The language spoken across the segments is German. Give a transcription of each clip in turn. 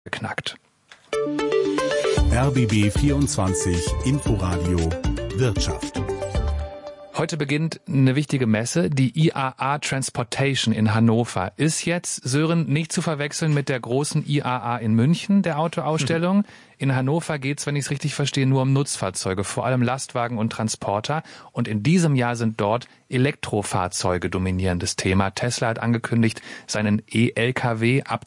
geknackt. RBB 24 Inforadio Wirtschaft. Heute beginnt eine wichtige Messe, die IAA Transportation in Hannover. Ist jetzt, Sören, nicht zu verwechseln mit der großen IAA in München, der Autoausstellung. In Hannover geht es, wenn ich es richtig verstehe, nur um Nutzfahrzeuge, vor allem Lastwagen und Transporter. Und in diesem Jahr sind dort Elektrofahrzeuge dominierendes Thema. Tesla hat angekündigt, seinen E-Lkw ab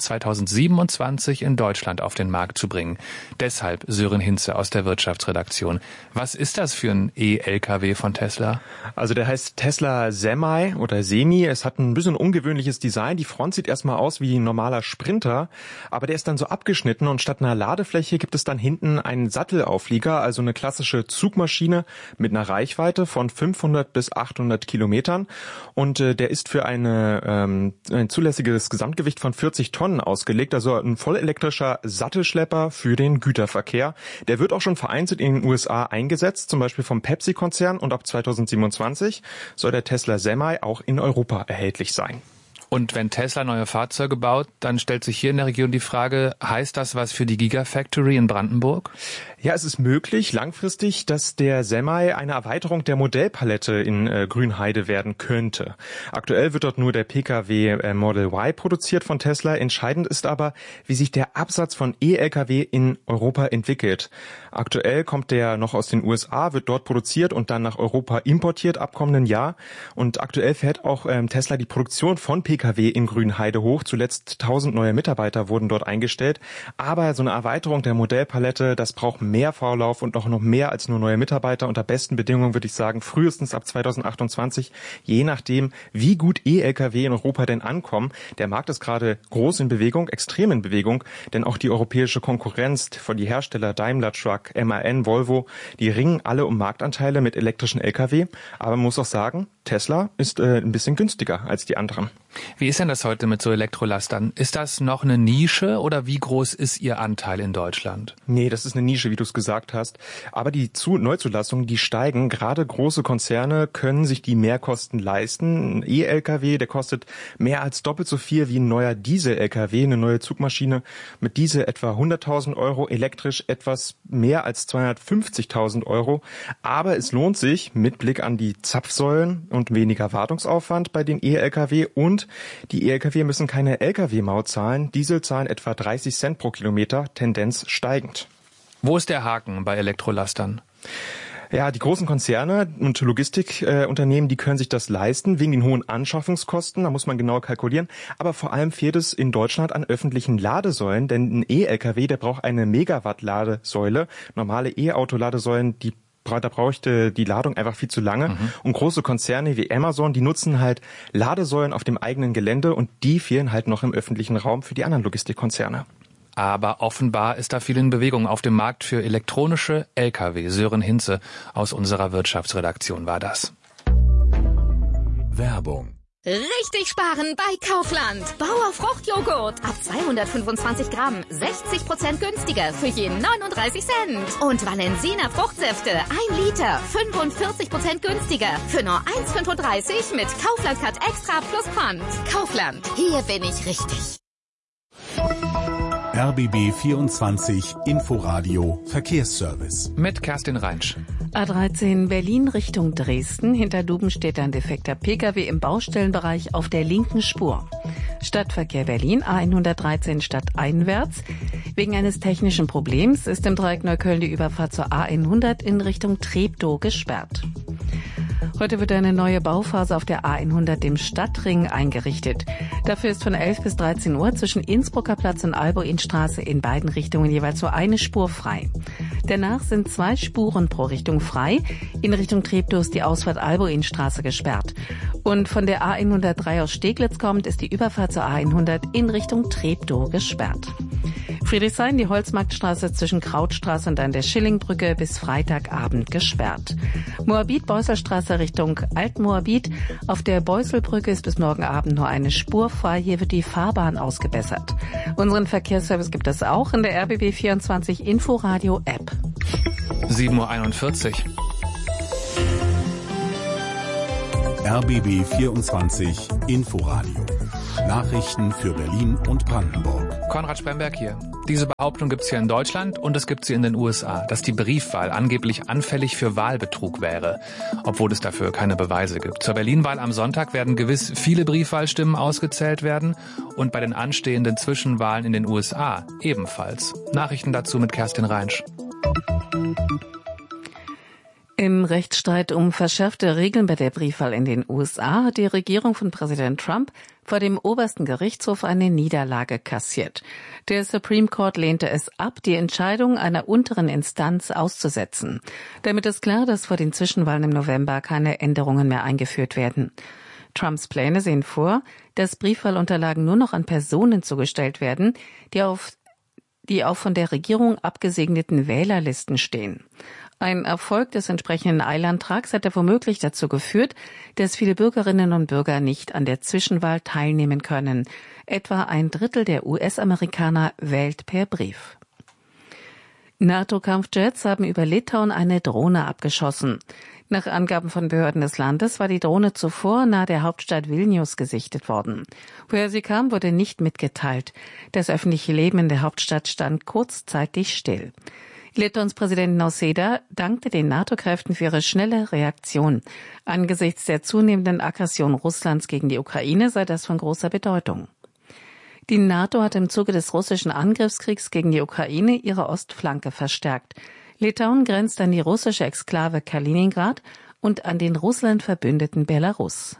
2027 in Deutschland auf den Markt zu bringen. Deshalb Sören Hinze aus der Wirtschaftsredaktion. Was ist das für ein E-Lkw von Tesla? Also der heißt Tesla Semi oder Semi. Es hat ein bisschen ungewöhnliches Design. Die Front sieht erstmal aus wie ein normaler Sprinter, aber der ist dann so abgeschnitten und statt einer Ladefläche gibt es dann hinten einen Sattelauflieger, also eine klassische Zugmaschine mit einer Reichweite von 500 bis 800 Kilometern. Und der ist für ein zulässiges Gesamtgewicht von 40 Tonnen ausgelegt, also ein vollelektrischer Sattelschlepper für den Güterverkehr. Der wird auch schon vereinzelt in den USA eingesetzt, zum Beispiel vom Pepsi-Konzern, und ab 2027 soll der Tesla Semi auch in Europa erhältlich sein. Und wenn Tesla neue Fahrzeuge baut, dann stellt sich hier in der Region die Frage, heißt das was für die Gigafactory in Brandenburg? Ja, es ist möglich, langfristig, dass der Semi eine Erweiterung der Modellpalette in Grünheide werden könnte. Aktuell wird dort nur der Pkw Model Y produziert von Tesla. Entscheidend ist aber, wie sich der Absatz von E-Lkw in Europa entwickelt. Aktuell kommt der noch aus den USA, wird dort produziert und dann nach Europa importiert ab kommenden Jahr. Und aktuell fährt auch Tesla die Produktion von Pkw in Grünheide hoch. Zuletzt 1000 neue Mitarbeiter wurden dort eingestellt. Aber so eine Erweiterung der Modellpalette, das braucht mehr Vorlauf und noch mehr als nur neue Mitarbeiter. Unter besten Bedingungen würde ich sagen, frühestens ab 2028, je nachdem, wie gut E-Lkw in Europa denn ankommen. Der Markt ist gerade groß in Bewegung, extrem in Bewegung, denn auch die europäische Konkurrenz von die Hersteller Daimler Truck, MAN, Volvo, die ringen alle um Marktanteile mit elektrischen Lkw. Aber man muss auch sagen, Tesla ist ein bisschen günstiger als die anderen. Wie ist denn das heute mit so Elektrolastern? Ist das noch eine Nische oder wie groß ist Ihr Anteil in Deutschland? Nee, das ist eine Nische, wie du es gesagt hast. Aber die Neuzulassungen, die steigen. Gerade große Konzerne können sich die Mehrkosten leisten. Ein E-Lkw, der kostet mehr als doppelt so viel wie ein neuer Diesel-Lkw, eine neue Zugmaschine. Mit Diesel etwa 100.000 Euro, elektrisch etwas mehr als 250.000 Euro. Aber es lohnt sich mit Blick an die Zapfsäulen und weniger Wartungsaufwand bei den E-Lkw, und die E-Lkw müssen keine Lkw-Maut zahlen. Diesel zahlen etwa 30 Cent pro Kilometer, Tendenz steigend. Wo ist der Haken bei Elektrolastern? Ja, die großen Konzerne und Logistikunternehmen, die können sich das leisten, wegen den hohen Anschaffungskosten, da muss man genau kalkulieren. Aber vor allem fehlt es in Deutschland an öffentlichen Ladesäulen, denn ein E-Lkw, der braucht eine Megawatt-Ladesäule. Normale E-Auto-Ladesäulen, da bräuchte die Ladung einfach viel zu lange. Und große Konzerne wie Amazon, die nutzen halt Ladesäulen auf dem eigenen Gelände, und die fehlen halt noch im öffentlichen Raum für die anderen Logistikkonzerne. Aber offenbar ist da viel in Bewegung auf dem Markt für elektronische Lkw. Sören Hinze aus unserer Wirtschaftsredaktion war das. Werbung. Richtig sparen bei Kaufland. Bauer Fruchtjoghurt ab 225 Gramm, 60% günstiger für je 39 Cent. Und Valensina Fruchtsäfte 1 Liter, 45% günstiger für nur 1,35 mit Kaufland Cut Extra plus Pfand. Kaufland, hier bin ich richtig. RBB 24 Inforadio Verkehrsservice. Mit Kerstin Reinsch. A13 Berlin Richtung Dresden. Hinter Duben steht ein defekter Pkw im Baustellenbereich auf der linken Spur. Stadtverkehr Berlin, A113 stadteinwärts. Wegen eines technischen Problems ist im Dreieck Neukölln die Überfahrt zur A100 in Richtung Treptow gesperrt. Heute wird eine neue Bauphase auf der A100, dem Stadtring, eingerichtet. Dafür ist von 11 bis 13 Uhr zwischen Innsbrucker Platz und Albuinstraße in beiden Richtungen jeweils nur eine Spur frei. Danach sind 2 Spuren pro Richtung frei. In Richtung Treptow ist die Ausfahrt Albuinstraße gesperrt. Und von der A103 aus Steglitz kommt, ist die Überfahrt zur A100 in Richtung Treptow gesperrt. Friedrichshain, die Holzmarktstraße zwischen Krautstraße und an der Schillingbrücke bis Freitagabend gesperrt. Moabit-Beusselstraße Richtung Altmoabit. Auf der Beusselbrücke ist bis morgen Abend nur eine Spur frei. Hier wird die Fahrbahn ausgebessert. Unseren Verkehrsservice gibt es auch in der RBB 24 Inforadio App. 7:41 Uhr. RBB 24 Inforadio. Nachrichten für Berlin und Brandenburg. Konrad Spremberg hier. Diese Behauptung gibt es hier in Deutschland und es gibt sie in den USA, dass die Briefwahl angeblich anfällig für Wahlbetrug wäre, obwohl es dafür keine Beweise gibt. Zur Berlin-Wahl am Sonntag werden gewiss viele Briefwahlstimmen ausgezählt werden und bei den anstehenden Zwischenwahlen in den USA ebenfalls. Nachrichten dazu mit Kerstin Reinsch. Im Rechtsstreit um verschärfte Regeln bei der Briefwahl in den USA hat die Regierung von Präsident Trump vor dem obersten Gerichtshof eine Niederlage kassiert. Der Supreme Court lehnte es ab, die Entscheidung einer unteren Instanz auszusetzen. Damit ist klar, dass vor den Zwischenwahlen im November keine Änderungen mehr eingeführt werden. Trumps Pläne sehen vor, dass Briefwahlunterlagen nur noch an Personen zugestellt werden, die auf von der Regierung abgesegneten Wählerlisten stehen. Ein Erfolg des entsprechenden Eilantrags hätte womöglich dazu geführt, dass viele Bürgerinnen und Bürger nicht an der Zwischenwahl teilnehmen können. Etwa 1/3 der US-Amerikaner wählt per Brief. NATO-Kampfjets haben über Litauen eine Drohne abgeschossen. Nach Angaben von Behörden des Landes war die Drohne zuvor nahe der Hauptstadt Vilnius gesichtet worden. Woher sie kam, wurde nicht mitgeteilt. Das öffentliche Leben in der Hauptstadt stand kurzzeitig still. Litauens Präsident Nausėda dankte den NATO-Kräften für ihre schnelle Reaktion. Angesichts der zunehmenden Aggression Russlands gegen die Ukraine sei das von großer Bedeutung. Die NATO hat im Zuge des russischen Angriffskriegs gegen die Ukraine ihre Ostflanke verstärkt. Litauen grenzt an die russische Exklave Kaliningrad und an den Russland verbündeten Belarus.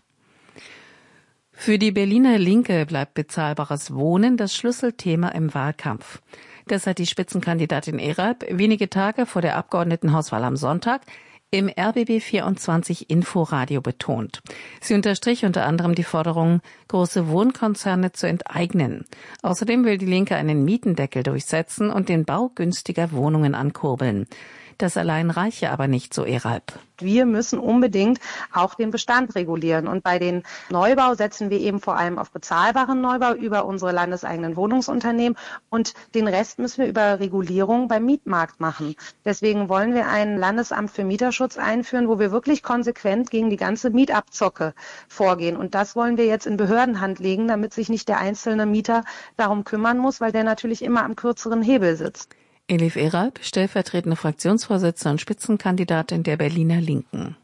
Für die Berliner Linke bleibt bezahlbares Wohnen das Schlüsselthema im Wahlkampf. Das hat die Spitzenkandidatin Eralp wenige Tage vor der Abgeordnetenhauswahl am Sonntag im RBB 24 Inforadio betont. Sie unterstrich unter anderem die Forderung, große Wohnkonzerne zu enteignen. Außerdem will die Linke einen Mietendeckel durchsetzen und den Bau günstiger Wohnungen ankurbeln. Das allein reiche aber nicht, so Eralp. Wir müssen unbedingt auch den Bestand regulieren. Und bei den Neubau setzen wir eben vor allem auf bezahlbaren Neubau über unsere landeseigenen Wohnungsunternehmen. Und den Rest müssen wir über Regulierung beim Mietmarkt machen. Deswegen wollen wir ein Landesamt für Mieterschutz einführen, wo wir wirklich konsequent gegen die ganze Mietabzocke vorgehen. Und das wollen wir jetzt in Behördenhand legen, damit sich nicht der einzelne Mieter darum kümmern muss, weil der natürlich immer am kürzeren Hebel sitzt. Elif Eralp, stellvertretende Fraktionsvorsitzende und Spitzenkandidatin der Berliner Linken.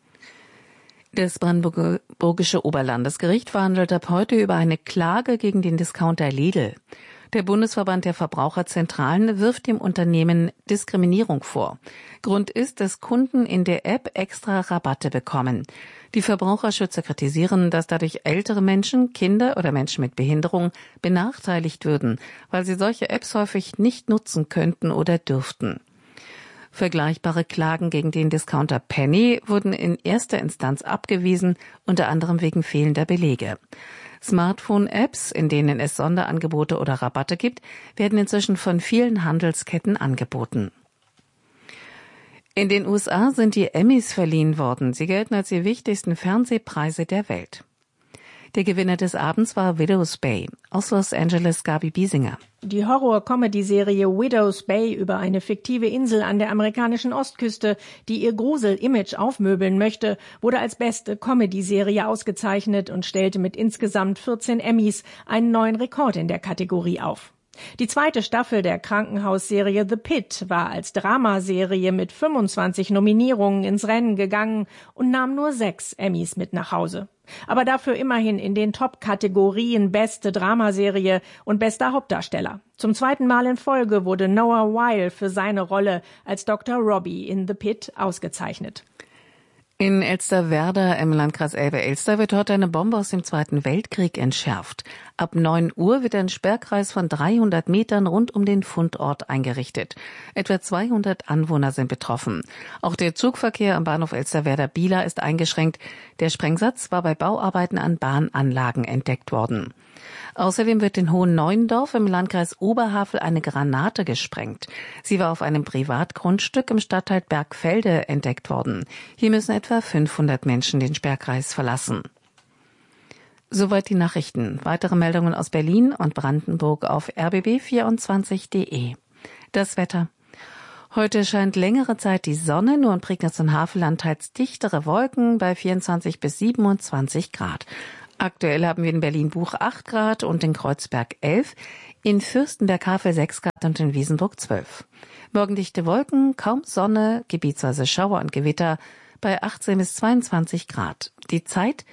Das Brandenburgische Oberlandesgericht verhandelt ab heute über eine Klage gegen den Discounter Lidl. Der Bundesverband der Verbraucherzentralen wirft dem Unternehmen Diskriminierung vor. Grund ist, dass Kunden in der App extra Rabatte bekommen. Die Verbraucherschützer kritisieren, dass dadurch ältere Menschen, Kinder oder Menschen mit Behinderung benachteiligt würden, weil sie solche Apps häufig nicht nutzen könnten oder dürften. Vergleichbare Klagen gegen den Discounter Penny wurden in erster Instanz abgewiesen, unter anderem wegen fehlender Belege. Smartphone-Apps, in denen es Sonderangebote oder Rabatte gibt, werden inzwischen von vielen Handelsketten angeboten. In den USA sind die Emmys verliehen worden. Sie gelten als die wichtigsten Fernsehpreise der Welt. Der Gewinner des Abends war Widow's Bay. Aus Los Angeles Gabi Biesinger. Die Horror-Comedy-Serie Widow's Bay über eine fiktive Insel an der amerikanischen Ostküste, die ihr Grusel-Image aufmöbeln möchte, wurde als beste Comedy-Serie ausgezeichnet und stellte mit insgesamt 14 Emmys einen neuen Rekord in der Kategorie auf. Die zweite Staffel der Krankenhausserie The Pit war als Dramaserie mit 25 Nominierungen ins Rennen gegangen und nahm nur 6 Emmys mit nach Hause. Aber dafür immerhin in den Top-Kategorien Beste Dramaserie und Bester Hauptdarsteller. Zum zweiten Mal in Folge wurde Noah Wyle für seine Rolle als Dr. Robbie in The Pit ausgezeichnet. In Elsterwerda im Landkreis Elbe-Elster wird heute eine Bombe aus dem Zweiten Weltkrieg entschärft. Ab 9 Uhr wird ein Sperrkreis von 300 Metern rund um den Fundort eingerichtet. Etwa 200 Anwohner sind betroffen. Auch der Zugverkehr am Bahnhof Elsterwerda-Bieler ist eingeschränkt. Der Sprengsatz war bei Bauarbeiten an Bahnanlagen entdeckt worden. Außerdem wird in Hohenneuendorf im Landkreis Oberhavel eine Granate gesprengt. Sie war auf einem Privatgrundstück im Stadtteil Bergfelde entdeckt worden. Hier müssen etwa 500 Menschen den Sperrkreis verlassen. Soweit die Nachrichten. Weitere Meldungen aus Berlin und Brandenburg auf rbb24.de. Das Wetter. Heute scheint längere Zeit die Sonne, nur in Prignitz und Havelland teils dichtere Wolken bei 24 bis 27 Grad. Aktuell haben wir in Berlin-Buch 8 Grad und in Kreuzberg 11, in Fürstenberg-Havel 6 Grad und in Wiesenburg 12. Morgendichte Wolken, kaum Sonne, gebietsweise Schauer und Gewitter bei 18 bis 22 Grad. Die Zeit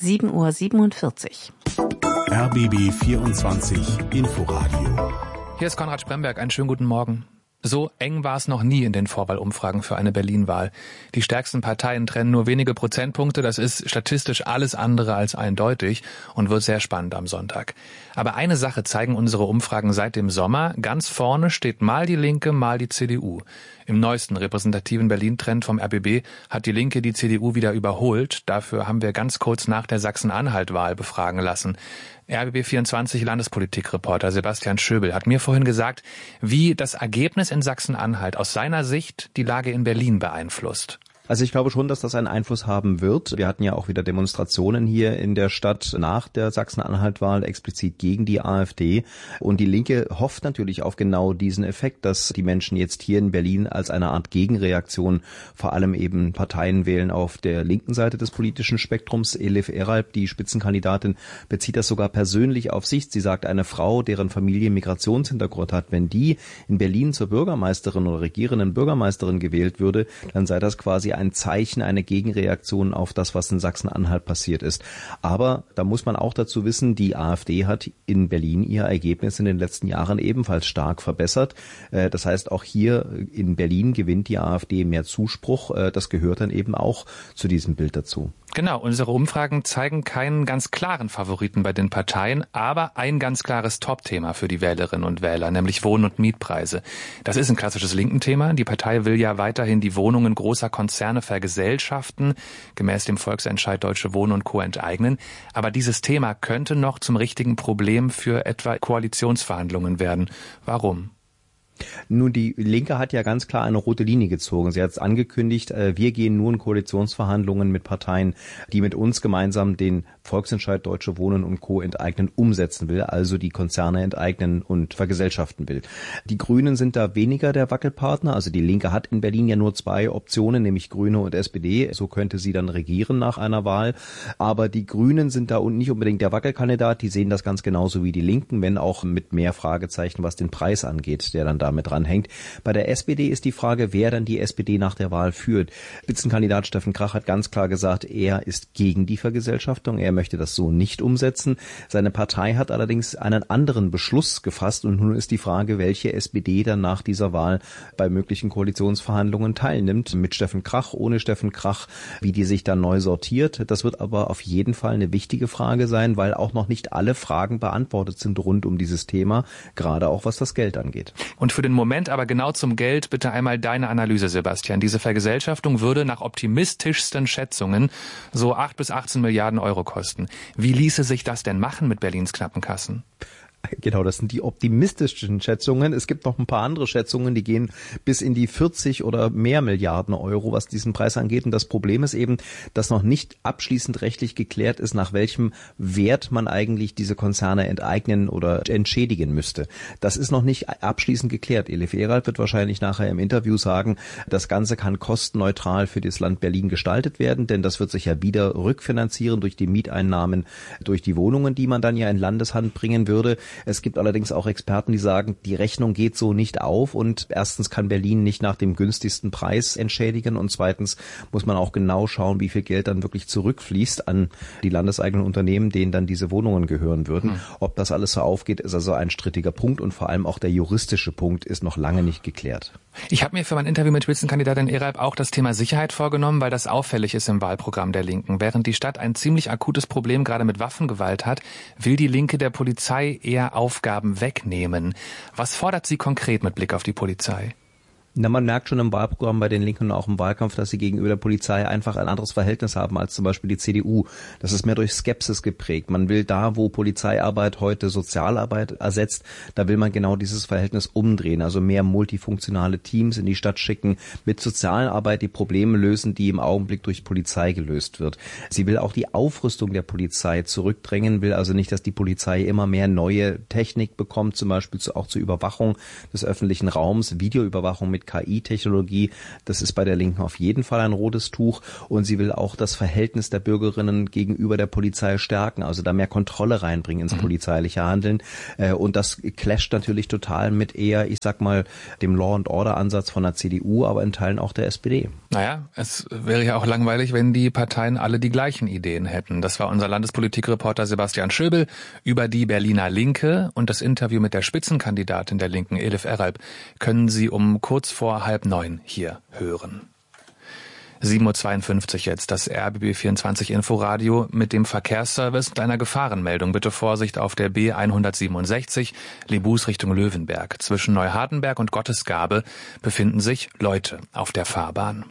7:47 Uhr. RBB 24 Inforadio. Hier ist Konrad Spremberg, einen schönen guten Morgen. So eng war es noch nie in den Vorwahlumfragen für eine Berlin-Wahl. Die stärksten Parteien trennen nur wenige Prozentpunkte, das ist statistisch alles andere als eindeutig und wird sehr spannend am Sonntag. Aber eine Sache zeigen unsere Umfragen seit dem Sommer, ganz vorne steht mal die Linke, mal die CDU. Im neuesten repräsentativen Berlin-Trend vom RBB hat die Linke die CDU wieder überholt. Dafür haben wir ganz kurz nach der Sachsen-Anhalt-Wahl befragen lassen. RBB 24 Landespolitikreporter Sebastian Schöbel hat mir vorhin gesagt, wie das Ergebnis in Sachsen-Anhalt aus seiner Sicht die Lage in Berlin beeinflusst. Also ich glaube schon, dass das einen Einfluss haben wird. Wir hatten ja auch wieder Demonstrationen hier in der Stadt nach der Sachsen-Anhalt-Wahl explizit gegen die AfD. Und die Linke hofft natürlich auf genau diesen Effekt, dass die Menschen jetzt hier in Berlin als eine Art Gegenreaktion vor allem eben Parteien wählen auf der linken Seite des politischen Spektrums. Elif Eralp, die Spitzenkandidatin, bezieht das sogar persönlich auf sich. Sie sagt, eine Frau, deren Familie Migrationshintergrund hat, wenn die in Berlin zur Bürgermeisterin oder regierenden Bürgermeisterin gewählt würde, dann sei das quasi ein Zeichen, eine Gegenreaktion auf das, was in Sachsen-Anhalt passiert ist. Aber da muss man auch dazu wissen, die AfD hat in Berlin ihr Ergebnis in den letzten Jahren ebenfalls stark verbessert. Das heißt, auch hier in Berlin gewinnt die AfD mehr Zuspruch. Das gehört dann eben auch zu diesem Bild dazu. Genau, unsere Umfragen zeigen keinen ganz klaren Favoriten bei den Parteien, aber ein ganz klares Top-Thema für die Wählerinnen und Wähler, nämlich Wohn- und Mietpreise. Das ist ein klassisches linken Thema. Die Partei will ja weiterhin die Wohnungen großer Konzerne vergesellschaften, gemäß dem Volksentscheid Deutsche Wohnen und Co. enteignen. Aber dieses Thema könnte noch zum richtigen Problem für etwa Koalitionsverhandlungen werden. Warum? Nun, die Linke hat ja ganz klar eine rote Linie gezogen. Sie hat es angekündigt, wir gehen nur in Koalitionsverhandlungen mit Parteien, die mit uns gemeinsam den Volksentscheid Deutsche Wohnen und Co. enteignen umsetzen will, also die Konzerne enteignen und vergesellschaften will. Die Grünen sind da weniger der Wackelpartner. Also die Linke hat in Berlin ja nur 2 Optionen, nämlich Grüne und SPD. So könnte sie dann regieren nach einer Wahl. Aber die Grünen sind da nicht unbedingt der Wackelkandidat. Die sehen das ganz genauso wie die Linken, wenn auch mit mehr Fragezeichen, was den Preis angeht, der dann da mit dranhängt. Bei der SPD ist die Frage, wer dann die SPD nach der Wahl führt. Spitzenkandidat Steffen Krach hat ganz klar gesagt, er ist gegen die Vergesellschaftung. Er möchte das so nicht umsetzen. Seine Partei hat allerdings einen anderen Beschluss gefasst und nun ist die Frage, welche SPD dann nach dieser Wahl bei möglichen Koalitionsverhandlungen teilnimmt. Mit Steffen Krach, ohne Steffen Krach, wie die sich dann neu sortiert. Das wird aber auf jeden Fall eine wichtige Frage sein, weil auch noch nicht alle Fragen beantwortet sind rund um dieses Thema, gerade auch was das Geld angeht. Und für den Moment aber genau zum Geld bitte einmal deine Analyse, Sebastian. Diese Vergesellschaftung würde nach optimistischsten Schätzungen so 8 bis 18 Milliarden Euro kosten. Wie ließe sich das denn machen mit Berlins knappen Kassen? Genau, das sind die optimistischen Schätzungen. Es gibt noch ein paar andere Schätzungen, die gehen bis in die 40 oder mehr Milliarden Euro, was diesen Preis angeht. Und das Problem ist eben, dass noch nicht abschließend rechtlich geklärt ist, nach welchem Wert man eigentlich diese Konzerne enteignen oder entschädigen müsste. Das ist noch nicht abschließend geklärt. Elif Eralp wird wahrscheinlich nachher im Interview sagen, das Ganze kann kostenneutral für das Land Berlin gestaltet werden, denn das wird sich ja wieder rückfinanzieren durch die Mieteinnahmen, durch die Wohnungen, die man dann ja in Landeshand bringen würde. Es gibt allerdings auch Experten, die sagen, die Rechnung geht so nicht auf und erstens kann Berlin nicht nach dem günstigsten Preis entschädigen und zweitens muss man auch genau schauen, wie viel Geld dann wirklich zurückfließt an die landeseigenen Unternehmen, denen dann diese Wohnungen gehören würden. Ob das alles so aufgeht, ist also ein strittiger Punkt und vor allem auch der juristische Punkt ist noch lange nicht geklärt. Ich habe mir für mein Interview mit Spitzenkandidatin Eralp auch das Thema Sicherheit vorgenommen, weil das auffällig ist im Wahlprogramm der Linken. Während die Stadt ein ziemlich akutes Problem gerade mit Waffengewalt hat, will die Linke der Polizei eher Aufgaben wegnehmen. Was fordert sie konkret mit Blick auf die Polizei? Na, man merkt schon im Wahlprogramm bei den Linken und auch im Wahlkampf, dass sie gegenüber der Polizei einfach ein anderes Verhältnis haben als zum Beispiel die CDU. Das ist mehr durch Skepsis geprägt. Man will da, wo Polizeiarbeit heute Sozialarbeit ersetzt, da will man genau dieses Verhältnis umdrehen. Also mehr multifunktionale Teams in die Stadt schicken, mit Sozialarbeit die Probleme lösen, die im Augenblick durch Polizei gelöst wird. Sie will auch die Aufrüstung der Polizei zurückdrängen, will also nicht, dass die Polizei immer mehr neue Technik bekommt, zum Beispiel auch zur Überwachung des öffentlichen Raums, Videoüberwachung mit KI-Technologie. Das ist bei der Linken auf jeden Fall ein rotes Tuch. Und sie will auch das Verhältnis der Bürgerinnen gegenüber der Polizei stärken, also da mehr Kontrolle reinbringen ins polizeiliche Handeln. Und das clasht natürlich total mit eher, ich sag mal, dem Law-and-Order-Ansatz von der CDU, aber in Teilen auch der SPD. Naja, es wäre ja auch langweilig, wenn die Parteien alle die gleichen Ideen hätten. Das war unser Landespolitikreporter Sebastian Schöbel über die Berliner Linke, und das Interview mit der Spitzenkandidatin der Linken, Elif Eralp, können Sie um kurz vor 8:30 hier hören. 7:52 Uhr jetzt, das RBB 24 Inforadio mit dem Verkehrsservice und einer Gefahrenmeldung. Bitte Vorsicht auf der B167, Lebus Richtung Löwenberg. Zwischen Neuhardenberg und Gottesgabe befinden sich Leute auf der Fahrbahn.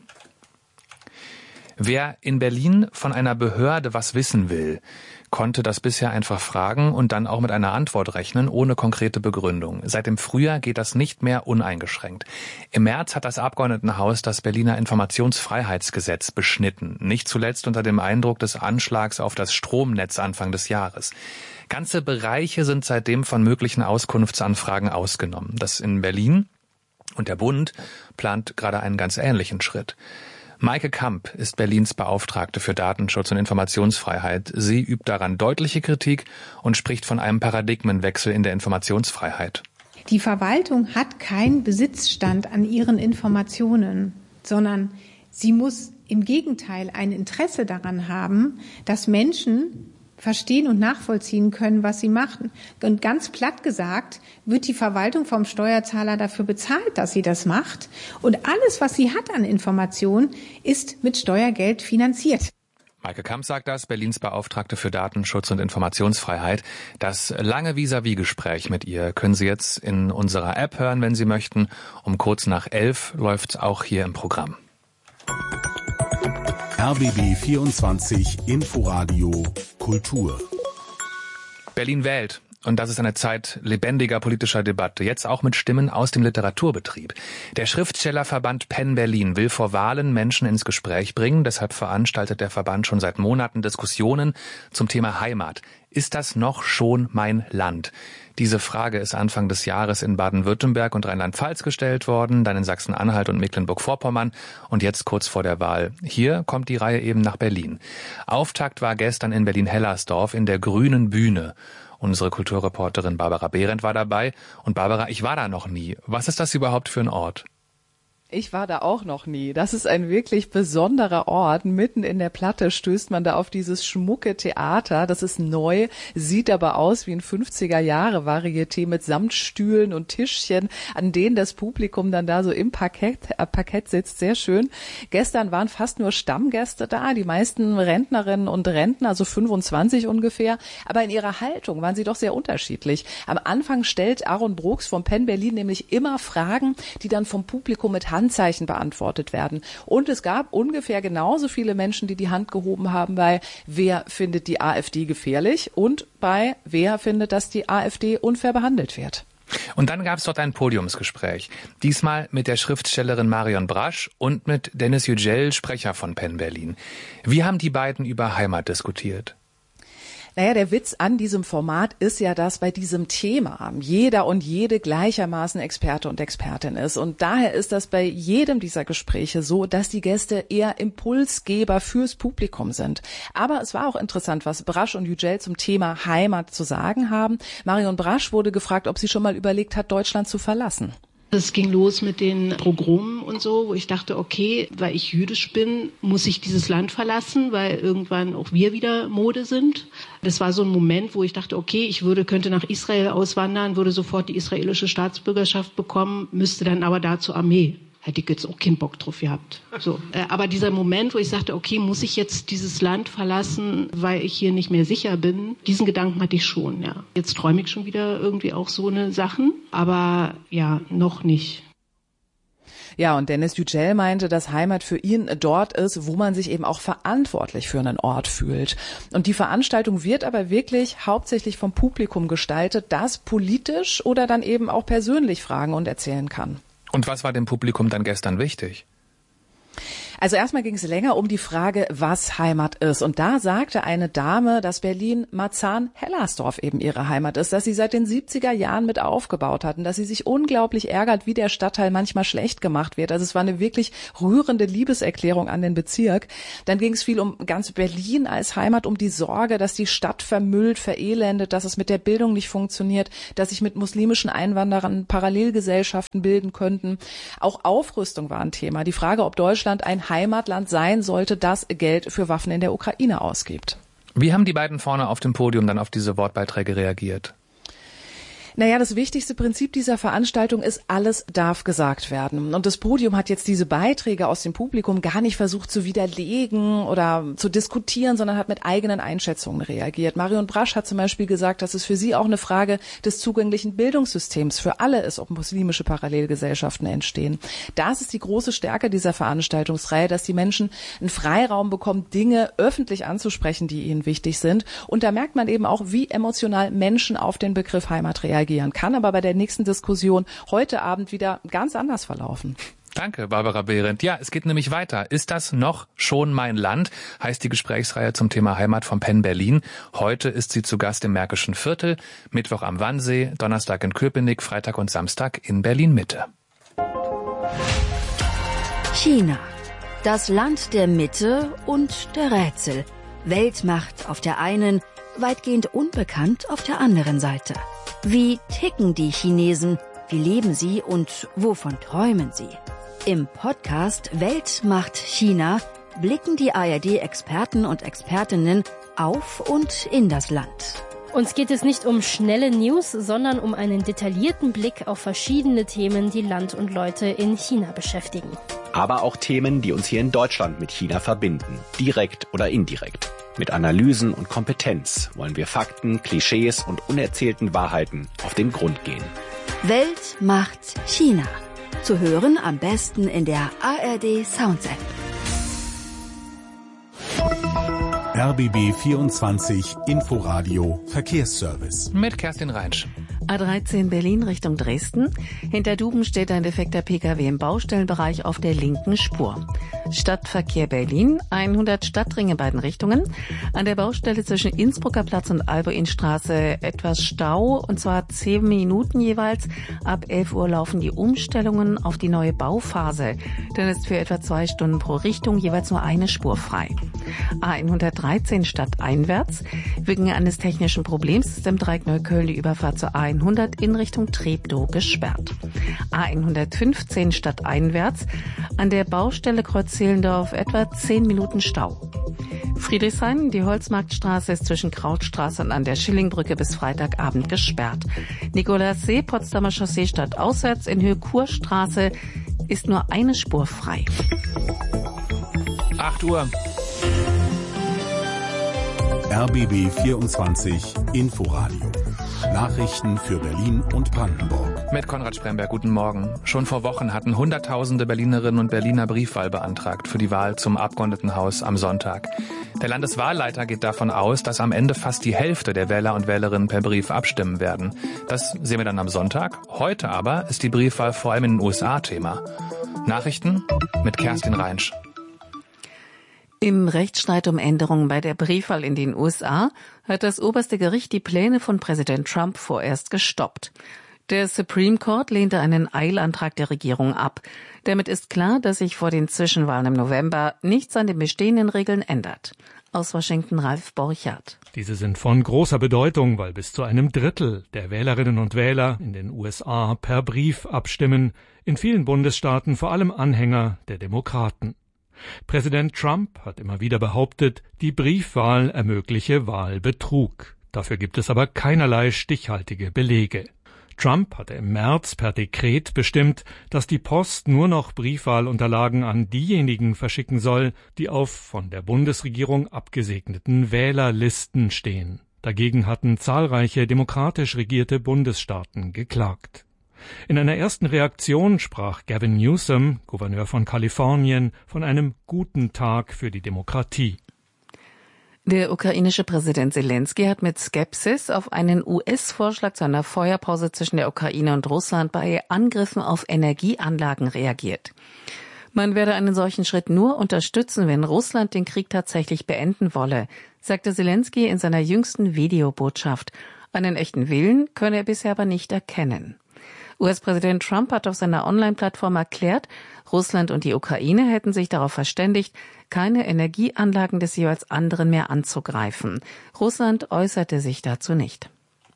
Wer in Berlin von einer Behörde was wissen will, konnte das bisher einfach fragen und dann auch mit einer Antwort rechnen, ohne konkrete Begründung. Seit dem Frühjahr geht das nicht mehr uneingeschränkt. Im März hat das Abgeordnetenhaus das Berliner Informationsfreiheitsgesetz beschnitten, nicht zuletzt unter dem Eindruck des Anschlags auf das Stromnetz Anfang des Jahres. Ganze Bereiche sind seitdem von möglichen Auskunftsanfragen ausgenommen. Das in Berlin, und der Bund plant gerade einen ganz ähnlichen Schritt. Maike Kamp ist Berlins Beauftragte für Datenschutz und Informationsfreiheit. Sie übt daran deutliche Kritik und spricht von einem Paradigmenwechsel in der Informationsfreiheit. Die Verwaltung hat keinen Besitzstand an ihren Informationen, sondern sie muss im Gegenteil ein Interesse daran haben, dass Menschen verstehen und nachvollziehen können, was sie machen. Und ganz platt gesagt, wird die Verwaltung vom Steuerzahler dafür bezahlt, dass sie das macht. Und alles, was sie hat an Informationen, ist mit Steuergeld finanziert. Maike Kamp sagt das, Berlins Beauftragte für Datenschutz und Informationsfreiheit. Das lange Vis-à-vis-Gespräch mit ihr können Sie jetzt in unserer App hören, wenn Sie möchten. Um kurz nach 11 läuft's auch hier im Programm. RBB 24 Inforadio Kultur. Berlin wählt. Und das ist eine Zeit lebendiger politischer Debatte, jetzt auch mit Stimmen aus dem Literaturbetrieb. Der Schriftstellerverband Penn Berlin will vor Wahlen Menschen ins Gespräch bringen. Deshalb veranstaltet der Verband schon seit Monaten Diskussionen zum Thema Heimat. Ist das noch schon mein Land? Diese Frage ist Anfang des Jahres in Baden-Württemberg und Rheinland-Pfalz gestellt worden, dann in Sachsen-Anhalt und Mecklenburg-Vorpommern und jetzt kurz vor der Wahl. Hier kommt die Reihe eben nach Berlin. Auftakt war gestern in Berlin-Hellersdorf in der Grünen Bühne. Unsere Kulturreporterin Barbara Behrendt war dabei. Und Barbara, ich war da noch nie. Was ist das überhaupt für ein Ort? Ich war da auch noch nie. Das ist ein wirklich besonderer Ort. Mitten in der Platte stößt man da auf dieses schmucke Theater. Das ist neu, sieht aber aus wie ein 50er-Jahre-Varieté mit Samtstühlen und Tischchen, an denen das Publikum dann da so im Parkett sitzt. Sehr schön. Gestern waren fast nur Stammgäste da, die meisten Rentnerinnen und Rentner, also 25 ungefähr. Aber in ihrer Haltung waren sie doch sehr unterschiedlich. Am Anfang stellt Aaron Brooks vom Penn Berlin nämlich immer Fragen, die dann vom Publikum mit Handzeichen beantwortet werden. Und es gab ungefähr genauso viele Menschen, die die Hand gehoben haben bei wer findet die AfD gefährlich und bei wer findet, dass die AfD unfair behandelt wird. Und dann gab es dort ein Podiumsgespräch. Diesmal mit der Schriftstellerin Marion Brasch und mit Dennis Yücel, Sprecher von Penn Berlin. Wie haben die beiden über Heimat diskutiert? Naja, der Witz an diesem Format ist ja, dass bei diesem Thema jeder und jede gleichermaßen Experte und Expertin ist. Und daher ist das bei jedem dieser Gespräche so, dass die Gäste eher Impulsgeber fürs Publikum sind. Aber es war auch interessant, was Brasch und Yücel zum Thema Heimat zu sagen haben. Marion Brasch wurde gefragt, ob sie schon mal überlegt hat, Deutschland zu verlassen. Es ging los mit den Pogromen und so, wo ich dachte, okay, weil ich jüdisch bin, muss ich dieses Land verlassen, weil irgendwann auch wir wieder Mode sind. Das war so ein Moment, wo ich dachte, okay, könnte nach Israel auswandern, würde sofort die israelische Staatsbürgerschaft bekommen, müsste dann aber da zur Armee. Hätte ich jetzt auch keinen Bock drauf gehabt. So. Aber dieser Moment, wo ich sagte, okay, muss ich jetzt dieses Land verlassen, weil ich hier nicht mehr sicher bin, diesen Gedanken hatte ich schon, ja. Jetzt träume ich schon wieder irgendwie auch so eine Sachen, aber ja, noch nicht. Ja, und Dennis Yücel meinte, dass Heimat für ihn dort ist, wo man sich eben auch verantwortlich für einen Ort fühlt. Und die Veranstaltung wird aber wirklich hauptsächlich vom Publikum gestaltet, das politisch oder dann eben auch persönlich fragen und erzählen kann. Und was war dem Publikum dann gestern wichtig? Also erstmal ging es länger um die Frage, was Heimat ist. Und da sagte eine Dame, dass Berlin-Marzahn-Hellersdorf eben ihre Heimat ist, dass sie seit den 70er Jahren mit aufgebaut hatten, dass sie sich unglaublich ärgert, wie der Stadtteil manchmal schlecht gemacht wird. Also es war eine wirklich rührende Liebeserklärung an den Bezirk. Dann ging es viel um ganz Berlin als Heimat, um die Sorge, dass die Stadt vermüllt, verelendet, dass es mit der Bildung nicht funktioniert, dass sich mit muslimischen Einwanderern Parallelgesellschaften bilden könnten. Auch Aufrüstung war ein Thema. Die Frage, ob Deutschland ein Heimatland sein sollte, das Geld für Waffen in der Ukraine ausgibt. Wie haben die beiden vorne auf dem Podium dann auf diese Wortbeiträge reagiert? Naja, das wichtigste Prinzip dieser Veranstaltung ist, alles darf gesagt werden. Und das Podium hat jetzt diese Beiträge aus dem Publikum gar nicht versucht zu widerlegen oder zu diskutieren, sondern hat mit eigenen Einschätzungen reagiert. Marion Brasch hat zum Beispiel gesagt, dass es für sie auch eine Frage des zugänglichen Bildungssystems für alle ist, ob muslimische Parallelgesellschaften entstehen. Das ist die große Stärke dieser Veranstaltungsreihe, dass die Menschen einen Freiraum bekommen, Dinge öffentlich anzusprechen, die ihnen wichtig sind. Und da merkt man eben auch, wie emotional Menschen auf den Begriff Heimat reagieren. Kann aber bei der nächsten Diskussion heute Abend wieder ganz anders verlaufen. Danke, Barbara Behrendt. Ja, es geht nämlich weiter. Ist das noch schon mein Land? Heißt die Gesprächsreihe zum Thema Heimat vom Penn Berlin. Heute ist sie zu Gast im Märkischen Viertel, Mittwoch am Wannsee, Donnerstag in Köpenick, Freitag und Samstag in Berlin-Mitte. China. Das Land der Mitte und der Rätsel. Weltmacht auf der einen, weitgehend unbekannt auf der anderen Seite. Wie ticken die Chinesen? Wie leben sie und wovon träumen sie? Im Podcast Welt macht China blicken die ARD-Experten und Expertinnen auf und in das Land. Uns geht es nicht um schnelle News, sondern um einen detaillierten Blick auf verschiedene Themen, die Land und Leute in China beschäftigen. Aber auch Themen, die uns hier in Deutschland mit China verbinden, direkt oder indirekt. Mit Analysen und Kompetenz wollen wir Fakten, Klischees und unerzählten Wahrheiten auf den Grund gehen. Welt macht China. Zu hören am besten in der ARD Sounds App. RBB 24 Inforadio Verkehrsservice. Mit Kerstin Reinsch. A13 Berlin Richtung Dresden. Hinter Duben steht ein defekter Pkw im Baustellenbereich auf der linken Spur. Stadtverkehr Berlin, 100 Stadtringe beiden Richtungen. An der Baustelle zwischen Innsbrucker Platz und Alboinstraße etwas Stau, und zwar 10 Minuten jeweils. Ab 11 Uhr laufen die Umstellungen auf die neue Bauphase. Dann ist für etwa 2 Stunden pro Richtung jeweils nur eine Spur frei. A113 stadteinwärts. Wegen eines technischen Problems ist im Dreieck Neukölln die Überfahrt zur A100 in Richtung Treptow gesperrt. A115 stadteinwärts. An der Baustelle Kreuz Zehlendorf etwa 10 Minuten Stau. Friedrichshain, die Holzmarktstraße ist zwischen Krautstraße und an der Schillingbrücke bis Freitagabend gesperrt. Nikolassee, Potsdamer Chaussee stadtauswärts in Höhe Kurstraße ist nur eine Spur frei. 8 Uhr. RBB 24 Inforadio. Nachrichten für Berlin und Brandenburg. Mit Konrad Spremberg, guten Morgen. Schon vor Wochen hatten Hunderttausende Berlinerinnen und Berliner Briefwahl beantragt für die Wahl zum Abgeordnetenhaus am Sonntag. Der Landeswahlleiter geht davon aus, dass am Ende fast die Hälfte der Wähler und Wählerinnen per Brief abstimmen werden. Das sehen wir dann am Sonntag. Heute aber ist die Briefwahl vor allem in den USA Thema. Nachrichten mit Kerstin Reinsch. Im Rechtsstreit um Änderungen bei der Briefwahl in den USA hat das oberste Gericht die Pläne von Präsident Trump vorerst gestoppt. Der Supreme Court lehnte einen Eilantrag der Regierung ab. Damit ist klar, dass sich vor den Zwischenwahlen im November nichts an den bestehenden Regeln ändert. Aus Washington Ralf Borchardt. Diese sind von großer Bedeutung, weil bis zu einem Drittel der Wählerinnen und Wähler in den USA per Brief abstimmen, in vielen Bundesstaaten vor allem Anhänger der Demokraten. Präsident Trump hat immer wieder behauptet, die Briefwahl ermögliche Wahlbetrug. Dafür gibt es aber keinerlei stichhaltige Belege. Trump hatte im März per Dekret bestimmt, dass die Post nur noch Briefwahlunterlagen an diejenigen verschicken soll, die auf von der Bundesregierung abgesegneten Wählerlisten stehen. Dagegen hatten zahlreiche demokratisch regierte Bundesstaaten geklagt. In einer ersten Reaktion sprach Gavin Newsom, Gouverneur von Kalifornien, von einem guten Tag für die Demokratie. Der ukrainische Präsident Zelensky hat mit Skepsis auf einen US-Vorschlag zu einer Feuerpause zwischen der Ukraine und Russland bei Angriffen auf Energieanlagen reagiert. Man werde einen solchen Schritt nur unterstützen, wenn Russland den Krieg tatsächlich beenden wolle, sagte Zelensky in seiner jüngsten Videobotschaft. Einen echten Willen könne er bisher aber nicht erkennen. US-Präsident Trump hat auf seiner Online-Plattform erklärt, Russland und die Ukraine hätten sich darauf verständigt, keine Energieanlagen des jeweils anderen mehr anzugreifen. Russland äußerte sich dazu nicht.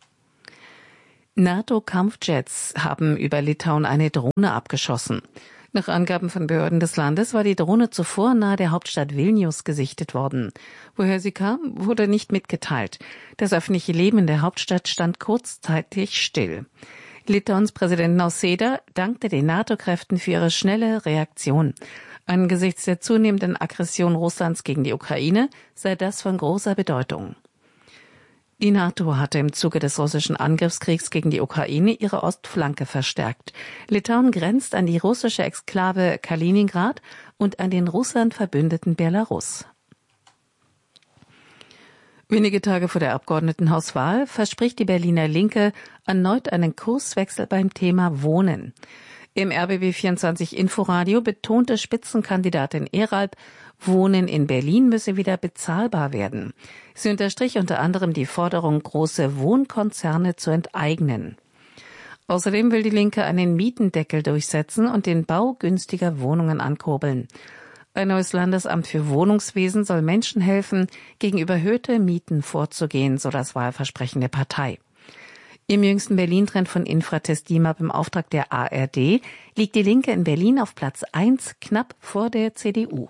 NATO-Kampfjets haben über Litauen eine Drohne abgeschossen. Nach Angaben von Behörden des Landes war die Drohne zuvor nahe der Hauptstadt Vilnius gesichtet worden. Woher sie kam, wurde nicht mitgeteilt. Das öffentliche Leben in der Hauptstadt stand kurzzeitig still. Litauens Präsident Nausėda dankte den NATO-Kräften für ihre schnelle Reaktion. Angesichts der zunehmenden Aggression Russlands gegen die Ukraine sei das von großer Bedeutung. Die NATO hatte im Zuge des russischen Angriffskriegs gegen die Ukraine ihre Ostflanke verstärkt. Litauen grenzt an die russische Exklave Kaliningrad und an den Russland verbündeten Belarus. Wenige Tage vor der Abgeordnetenhauswahl verspricht die Berliner Linke erneut einen Kurswechsel beim Thema Wohnen. Im RBB24 Inforadio betonte Spitzenkandidatin Eralb, Wohnen in Berlin müsse wieder bezahlbar werden. Sie unterstrich unter anderem die Forderung, große Wohnkonzerne zu enteignen. Außerdem will die Linke einen Mietendeckel durchsetzen und den Bau günstiger Wohnungen ankurbeln. Ein neues Landesamt für Wohnungswesen soll Menschen helfen, gegen überhöhte Mieten vorzugehen, so das Wahlversprechen der Partei. Im jüngsten Berlin-Trend von Infratest DIMAP im Auftrag der ARD liegt die Linke in Berlin auf Platz 1, knapp vor der CDU.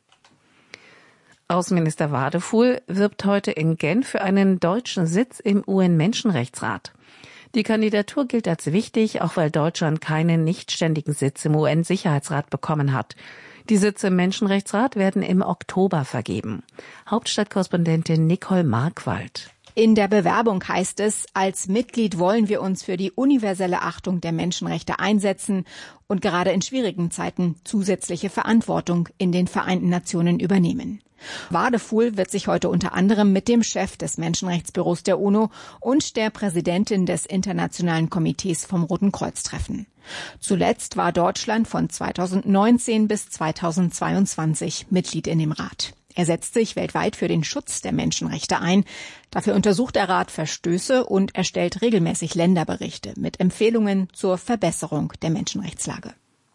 Außenminister Wadefuhl wirbt heute in Genf für einen deutschen Sitz im UN-Menschenrechtsrat. Die Kandidatur gilt als wichtig, auch weil Deutschland keinen nichtständigen Sitz im UN-Sicherheitsrat bekommen hat. Die Sitze im Menschenrechtsrat werden im Oktober vergeben. Hauptstadtkorrespondentin Nicole Markwald. In der Bewerbung heißt es, als Mitglied wollen wir uns für die universelle Achtung der Menschenrechte einsetzen und gerade in schwierigen Zeiten zusätzliche Verantwortung in den Vereinten Nationen übernehmen. Wadefuhl wird sich heute unter anderem mit dem Chef des Menschenrechtsbüros der UNO und der Präsidentin des Internationalen Komitees vom Roten Kreuz treffen. Zuletzt war Deutschland von 2019 bis 2022 Mitglied in dem Rat. Er setzt sich weltweit für den Schutz der Menschenrechte ein. Dafür untersucht der Rat Verstöße und erstellt regelmäßig Länderberichte mit Empfehlungen zur Verbesserung der Menschenrechtslage.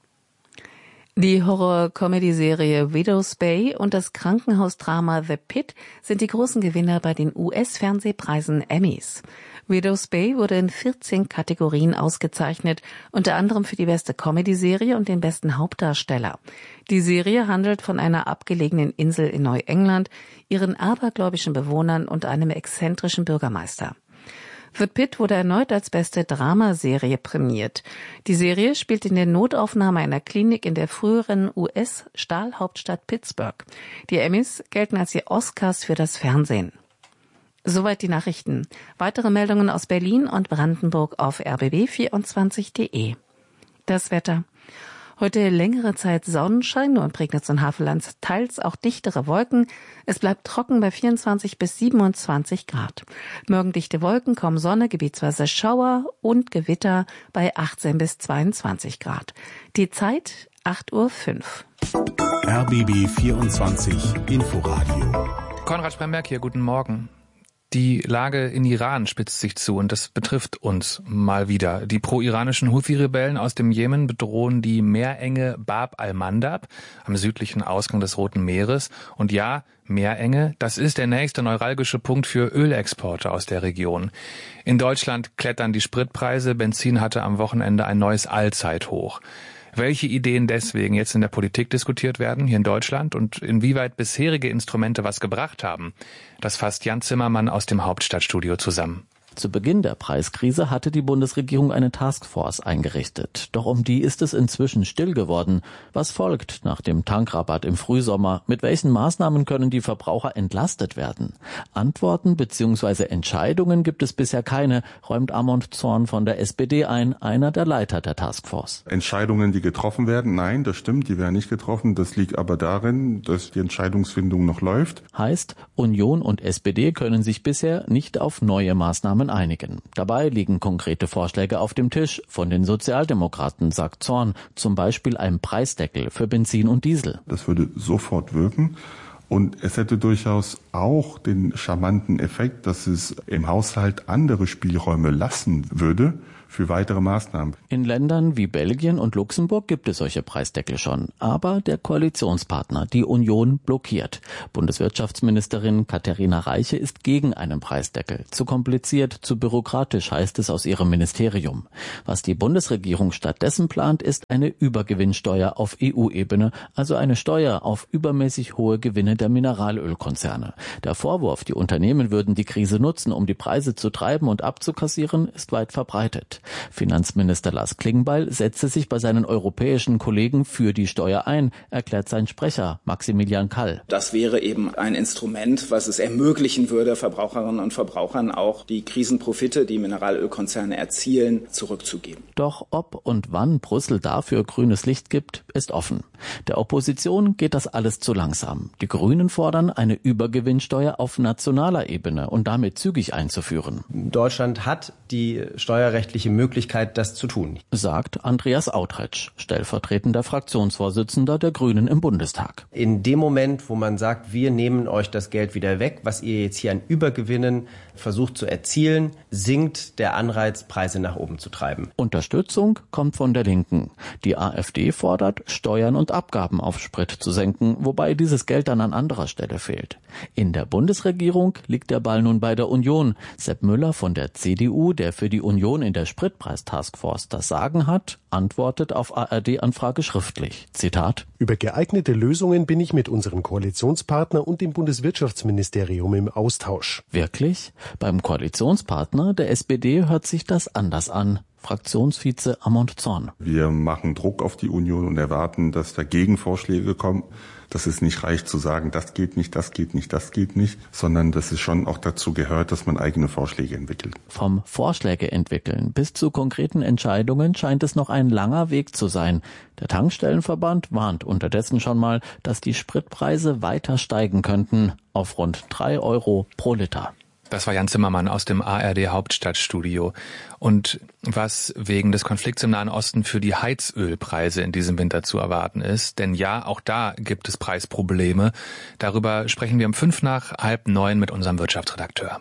Die Horror-Comedy-Serie Widow's Bay und das Krankenhausdrama The Pit sind die großen Gewinner bei den US-Fernsehpreisen Emmys. Widow's Bay wurde in 14 Kategorien ausgezeichnet, unter anderem für die beste Comedy-Serie und den besten Hauptdarsteller. Die Serie handelt von einer abgelegenen Insel in Neuengland, ihren abergläubischen Bewohnern und einem exzentrischen Bürgermeister. The Pit wurde erneut als beste Dramaserie prämiert. Die Serie spielt in der Notaufnahme einer Klinik in der früheren US-Stahlhauptstadt Pittsburgh. Die Emmys gelten als die Oscars für das Fernsehen. Soweit die Nachrichten. Weitere Meldungen aus Berlin und Brandenburg auf rbb24.de. Das Wetter. Heute längere Zeit Sonnenschein, nur in Prignitz und Havelland teils auch dichtere Wolken. Es bleibt trocken bei 24 bis 27 Grad. Morgen dichte Wolken, kaum Sonne, gebietsweise Schauer und Gewitter bei 18 bis 22 Grad. Die Zeit 8:05 Uhr. RBB 24 Inforadio. Konrad Spremberg hier, guten Morgen. Die Lage in Iran spitzt sich zu und das betrifft uns mal wieder. Die pro-iranischen Houthi-Rebellen aus dem Jemen bedrohen die Meerenge Bab al-Mandab am südlichen Ausgang des Roten Meeres. Und ja, Meerenge, das ist der nächste neuralgische Punkt für Ölexporte aus der Region. In Deutschland klettern die Spritpreise, Benzin hatte am Wochenende ein neues Allzeithoch. Welche Ideen deswegen jetzt in der Politik diskutiert werden, hier in Deutschland, und inwieweit bisherige Instrumente was gebracht haben, das fasst Jan Zimmermann aus dem Hauptstadtstudio zusammen. Zu Beginn der Preiskrise hatte die Bundesregierung eine Taskforce eingerichtet. Doch um die ist es inzwischen still geworden. Was folgt nach dem Tankrabatt im Frühsommer? Mit welchen Maßnahmen können die Verbraucher entlastet werden? Antworten bzw. Entscheidungen gibt es bisher keine, räumt Amond Zorn von der SPD ein, einer der Leiter der Taskforce. Entscheidungen, die getroffen werden? Nein, das stimmt, die werden nicht getroffen. Das liegt aber darin, dass die Entscheidungsfindung noch läuft. Heißt, Union und SPD können sich bisher nicht auf neue Maßnahmen Maßnahmen einigen. Dabei liegen konkrete Vorschläge auf dem Tisch von den Sozialdemokraten, sagt Zorn, zum Beispiel ein Preisdeckel für Benzin und Diesel. Das würde sofort wirken. Und es hätte durchaus auch den charmanten Effekt, dass es im Haushalt andere Spielräume lassen würde für weitere Maßnahmen. In Ländern wie Belgien und Luxemburg gibt es solche Preisdeckel schon. Aber der Koalitionspartner, die Union, blockiert. Bundeswirtschaftsministerin Katharina Reiche ist gegen einen Preisdeckel. Zu kompliziert, zu bürokratisch, heißt es aus ihrem Ministerium. Was die Bundesregierung stattdessen plant, ist eine Übergewinnsteuer auf EU-Ebene, also eine Steuer auf übermäßig hohe Gewinne der Mineralölkonzerne. Der Vorwurf, die Unternehmen würden die Krise nutzen, um die Preise zu treiben und abzukassieren, ist weit verbreitet. Finanzminister Lars Klingbeil setzte sich bei seinen europäischen Kollegen für die Steuer ein, erklärt sein Sprecher Maximilian Kall. Das wäre eben ein Instrument, was es ermöglichen würde, Verbraucherinnen und Verbrauchern auch die Krisenprofite, die Mineralölkonzerne erzielen, zurückzugeben. Doch ob und wann Brüssel dafür grünes Licht gibt, ist offen. Der Opposition geht das alles zu langsam. Die Grünen fordern, eine Übergewinnsteuer auf nationaler Ebene und damit zügig einzuführen. Deutschland hat die steuerrechtliche Möglichkeit, das zu tun, sagt Andreas Autretsch, stellvertretender Fraktionsvorsitzender der Grünen im Bundestag. In dem Moment, wo man sagt, wir nehmen euch das Geld wieder weg, was ihr jetzt hier an Übergewinnen versucht zu erzielen, sinkt der Anreiz, Preise nach oben zu treiben. Unterstützung kommt von der Linken. Die AfD fordert, Steuern und Abgaben auf Sprit zu senken, wobei dieses Geld dann an anderer Stelle fehlt. In der Bundesregierung liegt der Ball nun bei der Union. Sepp Müller von der CDU, der für die Union in der Spritpreis-Taskforce das Sagen hat, antwortet auf ARD-Anfrage schriftlich. Zitat: Über geeignete Lösungen bin ich mit unserem Koalitionspartner und dem Bundeswirtschaftsministerium im Austausch. Wirklich? Beim Koalitionspartner der SPD hört sich das anders an. Fraktionsvize Amont Zorn. Wir machen Druck auf die Union und erwarten, dass da Gegenvorschläge kommen, dass es nicht reicht zu sagen, das geht nicht, das geht nicht, das geht nicht, sondern dass es schon auch dazu gehört, dass man eigene Vorschläge entwickelt. Vom Vorschläge entwickeln bis zu konkreten Entscheidungen scheint es noch ein langer Weg zu sein. Der Tankstellenverband warnt unterdessen schon mal, dass die Spritpreise weiter steigen könnten auf rund 3 Euro pro Liter. Das war Jan Zimmermann aus dem ARD Hauptstadtstudio. Und was wegen des Konflikts im Nahen Osten für die Heizölpreise in diesem Winter zu erwarten ist. Denn ja, auch da gibt es Preisprobleme. Darüber sprechen wir um 8:05 mit unserem Wirtschaftsredakteur.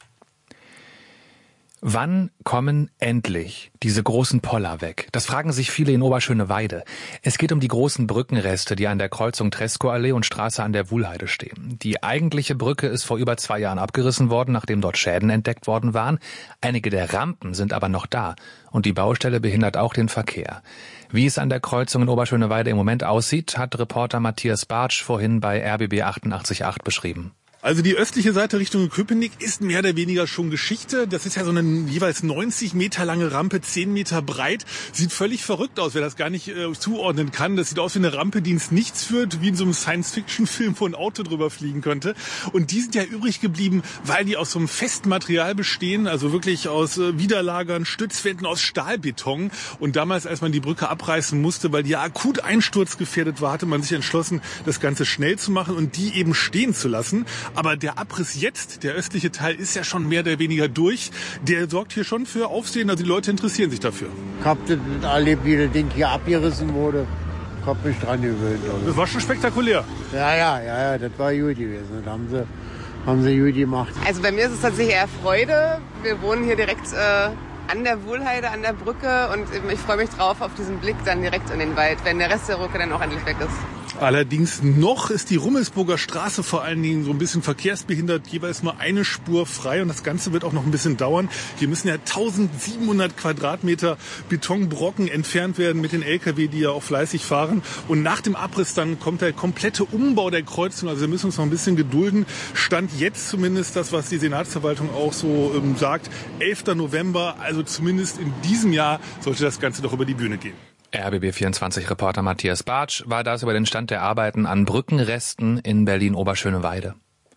Wann kommen endlich diese großen Poller weg? Das fragen sich viele in Oberschöneweide. Es geht um die großen Brückenreste, die an der Kreuzung Tresco-Allee und Straße an der Wuhlheide stehen. Die eigentliche Brücke ist vor über 2 Jahren abgerissen worden, nachdem dort Schäden entdeckt worden waren. Einige der Rampen sind aber noch da und die Baustelle behindert auch den Verkehr. Wie es an der Kreuzung in Oberschöneweide im Moment aussieht, hat Reporter Matthias Bartsch vorhin bei RBB 88.8 beschrieben. Also die östliche Seite Richtung Köpenick ist mehr oder weniger schon Geschichte. Das ist ja so eine jeweils 90 Meter lange Rampe, 10 Meter breit. Sieht völlig verrückt aus, wer das gar nicht zuordnen kann. Das sieht aus wie eine Rampe, die ins Nichts führt, wie in so einem Science-Fiction-Film, wo ein Auto drüber fliegen könnte. Und die sind ja übrig geblieben, weil die aus so einem festen Material bestehen, also wirklich aus Widerlagern, Stützwänden, aus Stahlbeton. Und damals, als man die Brücke abreißen musste, weil die ja akut einsturzgefährdet war, hatte man sich entschlossen, das Ganze schnell zu machen und die eben stehen zu lassen. Aber der Abriss jetzt, der östliche Teil, ist ja schon mehr oder weniger durch. Der sorgt hier schon für Aufsehen, also die Leute interessieren sich dafür. Ich hab das erlebt, wie das Ding hier abgerissen wurde. Ich hab mich dran gewöhnt. Also. Das war schon spektakulär. Ja, das war gut gewesen. Das haben sie gut gemacht. Also bei mir ist es tatsächlich eher Freude. Wir wohnen hier direkt an der Wuhlheide, an der Brücke und ich freue mich drauf auf diesen Blick dann direkt in den Wald, wenn der Rest der Brücke dann auch endlich weg ist. Allerdings noch ist die Rummelsburger Straße vor allen Dingen so ein bisschen verkehrsbehindert, jeweils nur eine Spur frei und das Ganze wird auch noch ein bisschen dauern. Hier müssen ja 1700 Quadratmeter Betonbrocken entfernt werden mit den LKW, die ja auch fleißig fahren. Und nach dem Abriss dann kommt der komplette Umbau der Kreuzung, also wir müssen uns noch ein bisschen gedulden. Stand jetzt zumindest das, was die Senatsverwaltung auch so sagt, 11. November, also zumindest in diesem Jahr sollte das Ganze doch über die Bühne gehen. RBB24-Reporter Matthias Bartsch war das über den Stand der Arbeiten an Brückenresten in Berlin-Oberschöneweide.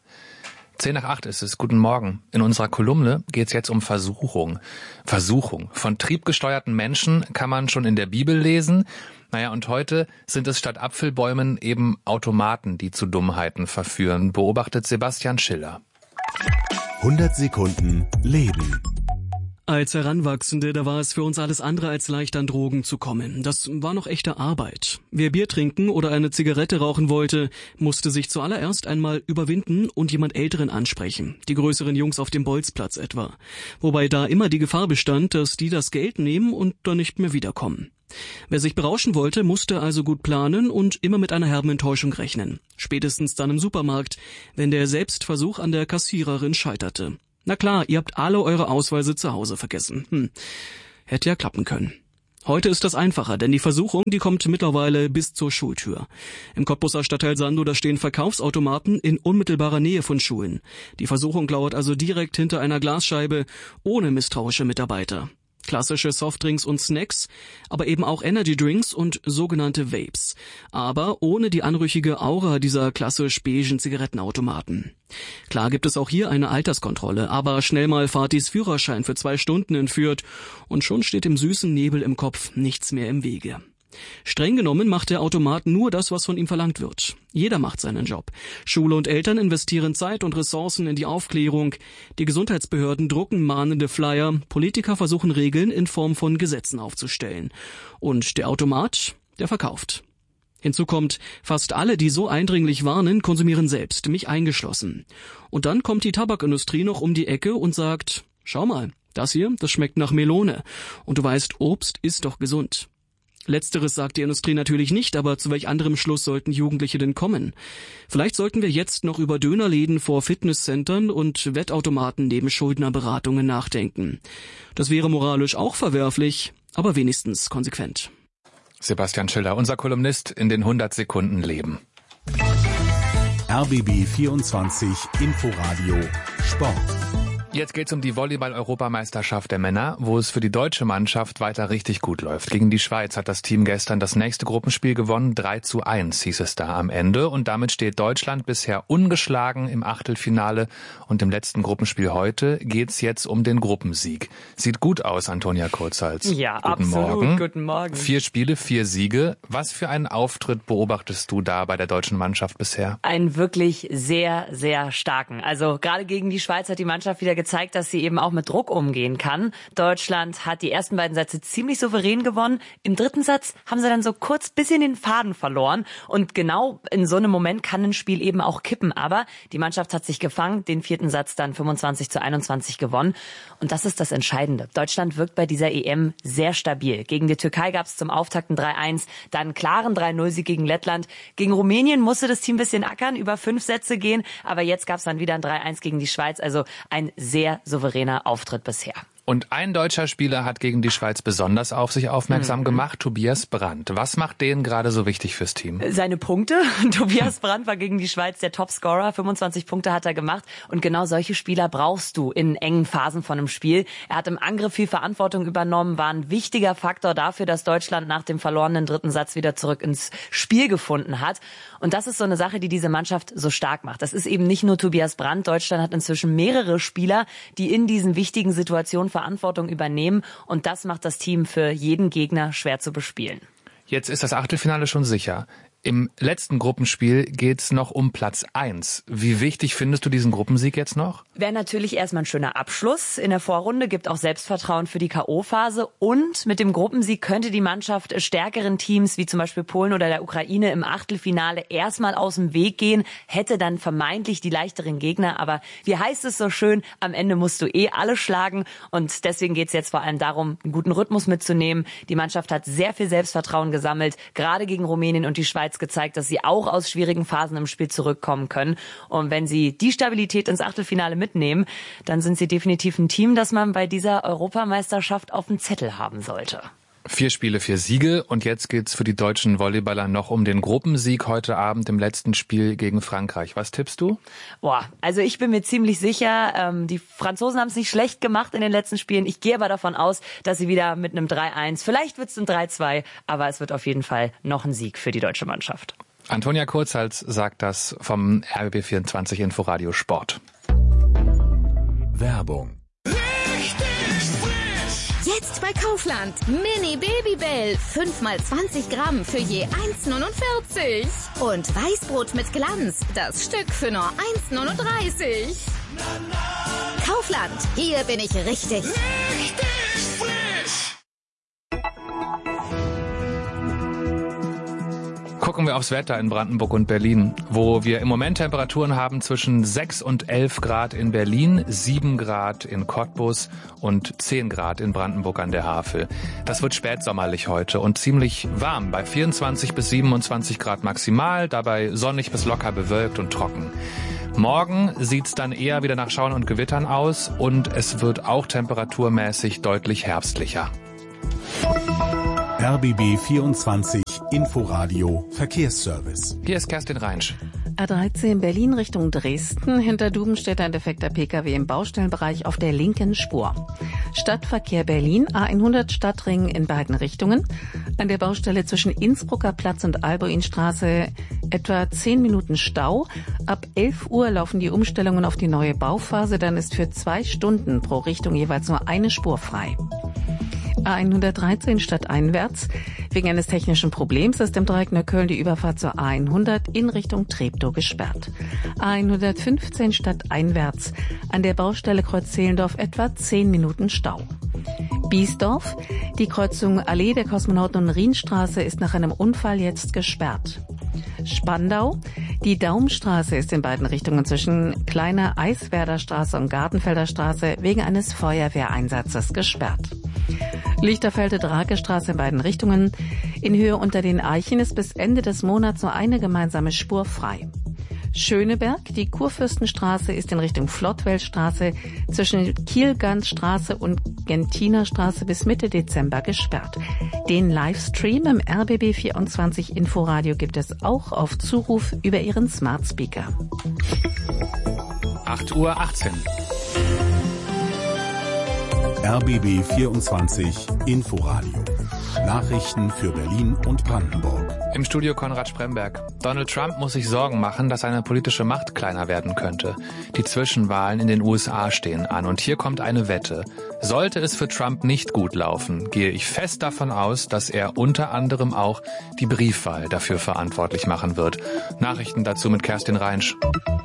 7:50 ist es. Guten Morgen. In unserer Kolumne geht es jetzt um Versuchung. Versuchung. Von triebgesteuerten Menschen kann man schon in der Bibel lesen. Naja, und heute sind es statt Apfelbäumen eben Automaten, die zu Dummheiten verführen, beobachtet Sebastian Schiller. 100 Sekunden Leben. Als Heranwachsende, da war es für uns alles andere als leicht, an Drogen zu kommen. Das war noch echte Arbeit. Wer Bier trinken oder eine Zigarette rauchen wollte, musste sich zuallererst einmal überwinden und jemand Älteren ansprechen. Die größeren Jungs auf dem Bolzplatz etwa. Wobei da immer die Gefahr bestand, dass die das Geld nehmen und dann nicht mehr wiederkommen. Wer sich berauschen wollte, musste also gut planen und immer mit einer herben Enttäuschung rechnen. Spätestens dann im Supermarkt, wenn der Selbstversuch an der Kassiererin scheiterte. Na klar, ihr habt alle eure Ausweise zu Hause vergessen. Hätte ja klappen können. Heute ist das einfacher, denn die Versuchung, die kommt mittlerweile bis zur Schultür. Im Cottbuser Stadtteil Sandow, da stehen Verkaufsautomaten in unmittelbarer Nähe von Schulen. Die Versuchung lauert also direkt hinter einer Glasscheibe, ohne misstrauische Mitarbeiter. Klassische Softdrinks und Snacks, aber eben auch Energydrinks und sogenannte Vapes. Aber ohne die anrüchige Aura dieser klassisch beigen Zigarettenautomaten. Klar gibt es auch hier eine Alterskontrolle, aber schnell mal Fatis Führerschein für 2 Stunden entführt und schon steht im süßen Nebel im Kopf nichts mehr im Wege. Streng genommen macht der Automat nur das, was von ihm verlangt wird. Jeder macht seinen Job. Schule und Eltern investieren Zeit und Ressourcen in die Aufklärung. Die Gesundheitsbehörden drucken mahnende Flyer. Politiker versuchen Regeln in Form von Gesetzen aufzustellen. Und der Automat, der verkauft. Hinzu kommt, fast alle, die so eindringlich warnen, konsumieren selbst, mich eingeschlossen. Und dann kommt die Tabakindustrie noch um die Ecke und sagt, schau mal, das hier, das schmeckt nach Melone. Und du weißt, Obst ist doch gesund. Letzteres sagt die Industrie natürlich nicht, aber zu welch anderem Schluss sollten Jugendliche denn kommen? Vielleicht sollten wir jetzt noch über Dönerläden vor Fitnesscentern und Wettautomaten neben Schuldnerberatungen nachdenken. Das wäre moralisch auch verwerflich, aber wenigstens konsequent. Sebastian Schiller, unser Kolumnist in den 100 Sekunden Leben. RBB 24 Inforadio Sport. Jetzt geht's um die Volleyball-Europameisterschaft der Männer, wo es für die deutsche Mannschaft weiter richtig gut läuft. Gegen die Schweiz hat das Team gestern das nächste Gruppenspiel gewonnen. 3:1 hieß es da am Ende. Und damit steht Deutschland bisher ungeschlagen im Achtelfinale. Und im letzten Gruppenspiel heute geht's jetzt um den Gruppensieg. Sieht gut aus, Antonia Kurzhals. Ja, Guten absolut. Morgen. Guten Morgen. 4 Spiele, 4 Siege. Was für einen Auftritt beobachtest du da bei der deutschen Mannschaft bisher? Einen wirklich sehr, sehr starken. Also gerade gegen die Schweiz hat die Mannschaft wieder gezeigt, dass sie eben auch mit Druck umgehen kann. Deutschland hat die ersten beiden Sätze ziemlich souverän gewonnen. Im dritten Satz haben sie dann so kurz bisschen den Faden verloren. Und genau in so einem Moment kann ein Spiel eben auch kippen. Aber die Mannschaft hat sich gefangen, den 4. Satz dann 25:21 gewonnen. Und das ist das Entscheidende. Deutschland wirkt bei dieser EM sehr stabil. Gegen die Türkei gab es zum Auftakt ein 3:1, dann einen klaren 3:0-Sieg gegen Lettland. Gegen Rumänien musste das Team ein bisschen ackern, über 5 Sätze gehen. Aber jetzt gab es dann wieder ein 3:1 gegen die Schweiz. Also ein sehr souveräner Auftritt bisher. Und ein deutscher Spieler hat gegen die Schweiz besonders auf sich aufmerksam gemacht, Tobias Brandt. Was macht den gerade so wichtig fürs Team? Seine Punkte. Tobias Brandt war gegen die Schweiz der Topscorer. 25 Punkte hat er gemacht. Und genau solche Spieler brauchst du in engen Phasen von einem Spiel. Er hat im Angriff viel Verantwortung übernommen, war ein wichtiger Faktor dafür, dass Deutschland nach dem verlorenen 3. Satz wieder zurück ins Spiel gefunden hat. Und das ist so eine Sache, die diese Mannschaft so stark macht. Das ist eben nicht nur Tobias Brandt. Deutschland hat inzwischen mehrere Spieler, die in diesen wichtigen Situationen Verantwortung übernehmen. Und das macht das Team für jeden Gegner schwer zu bespielen. Jetzt ist das Achtelfinale schon sicher. Im letzten Gruppenspiel geht's noch um Platz 1. Wie wichtig findest du diesen Gruppensieg jetzt noch? Wäre natürlich erstmal ein schöner Abschluss in der Vorrunde, gibt auch Selbstvertrauen für die K.O.-Phase. Und mit dem Gruppensieg könnte die Mannschaft stärkeren Teams wie zum Beispiel Polen oder der Ukraine im Achtelfinale erstmal aus dem Weg gehen, hätte dann vermeintlich die leichteren Gegner. Aber wie heißt es so schön, am Ende musst du alle schlagen. Und deswegen geht's jetzt vor allem darum, einen guten Rhythmus mitzunehmen. Die Mannschaft hat sehr viel Selbstvertrauen gesammelt, gerade gegen Rumänien und die Schweiz gezeigt, dass sie auch aus schwierigen Phasen im Spiel zurückkommen können. Und wenn sie die Stabilität ins Achtelfinale mitnehmen, dann sind sie definitiv ein Team, das man bei dieser Europameisterschaft auf dem Zettel haben sollte. 4 Spiele, 4 Siege und jetzt geht's für die deutschen Volleyballer noch um den Gruppensieg heute Abend im letzten Spiel gegen Frankreich. Was tippst du? Also ich bin mir ziemlich sicher, die Franzosen haben es nicht schlecht gemacht in den letzten Spielen. Ich gehe aber davon aus, dass sie wieder mit einem 3:1, vielleicht wird's ein 3:2, aber es wird auf jeden Fall noch ein Sieg für die deutsche Mannschaft. Antonia Kurzhals sagt das vom RBB24 Inforadio Sport. Werbung. Jetzt bei Kaufland. Mini Babybell. 5x20 Gramm für je 1,49. Und Weißbrot mit Glanz. Das Stück für nur 1,39. Kaufland. Hier bin ich richtig. Gucken wir aufs Wetter in Brandenburg und Berlin, wo wir im Moment Temperaturen haben zwischen 6 und 11 Grad in Berlin, 7 Grad in Cottbus und 10 Grad in Brandenburg an der Havel. Das wird spätsommerlich heute und ziemlich warm, bei 24 bis 27 Grad maximal, dabei sonnig bis locker bewölkt und trocken. Morgen sieht's dann eher wieder nach Schauern und Gewittern aus und es wird auch temperaturmäßig deutlich herbstlicher. RBB 24 Inforadio Verkehrsservice. Hier ist Kerstin Reinsch. A13 Berlin Richtung Dresden. Hinter Duben steht ein defekter Pkw im Baustellenbereich auf der linken Spur. Stadtverkehr Berlin, A100 Stadtring in beiden Richtungen. An der Baustelle zwischen Innsbrucker Platz und Albuinstraße etwa 10 Minuten Stau. Ab 11 Uhr laufen die Umstellungen auf die neue Bauphase. Dann ist für 2 Stunden pro Richtung jeweils nur eine Spur frei. A113 stadteinwärts. Wegen eines technischen Problems ist im Dreieck Neukölln die Überfahrt zur A100 in Richtung Treptow gesperrt. A115 stadteinwärts. An der Baustelle Kreuz-Zehlendorf etwa 10 Minuten Stau. Biesdorf. Die Kreuzung Allee der Kosmonauten und Rienstraße ist nach einem Unfall jetzt gesperrt. Spandau. Die Daumstraße ist in beiden Richtungen zwischen Kleiner Eiswerder Straße und Gartenfelder Straße wegen eines Feuerwehreinsatzes gesperrt. Lichterfelde-Drake-Straße in beiden Richtungen. In Höhe unter den Eichen ist bis Ende des Monats nur eine gemeinsame Spur frei. Schöneberg, die Kurfürstenstraße ist in Richtung Flottwellstraße zwischen Kielgantstraße und Gentinerstraße bis Mitte Dezember gesperrt. Den Livestream im RBB 24 Inforadio gibt es auch auf Zuruf über Ihren Smart Speaker. 8:18 Uhr. RBB 24 Inforadio. Nachrichten für Berlin und Brandenburg. Im Studio Konrad Spremberg. Donald Trump muss sich Sorgen machen, dass seine politische Macht kleiner werden könnte. Die Zwischenwahlen in den USA stehen an und hier kommt eine Wette. Sollte es für Trump nicht gut laufen, gehe ich fest davon aus, dass er unter anderem auch die Briefwahl dafür verantwortlich machen wird. Nachrichten dazu mit Kerstin Reinsch.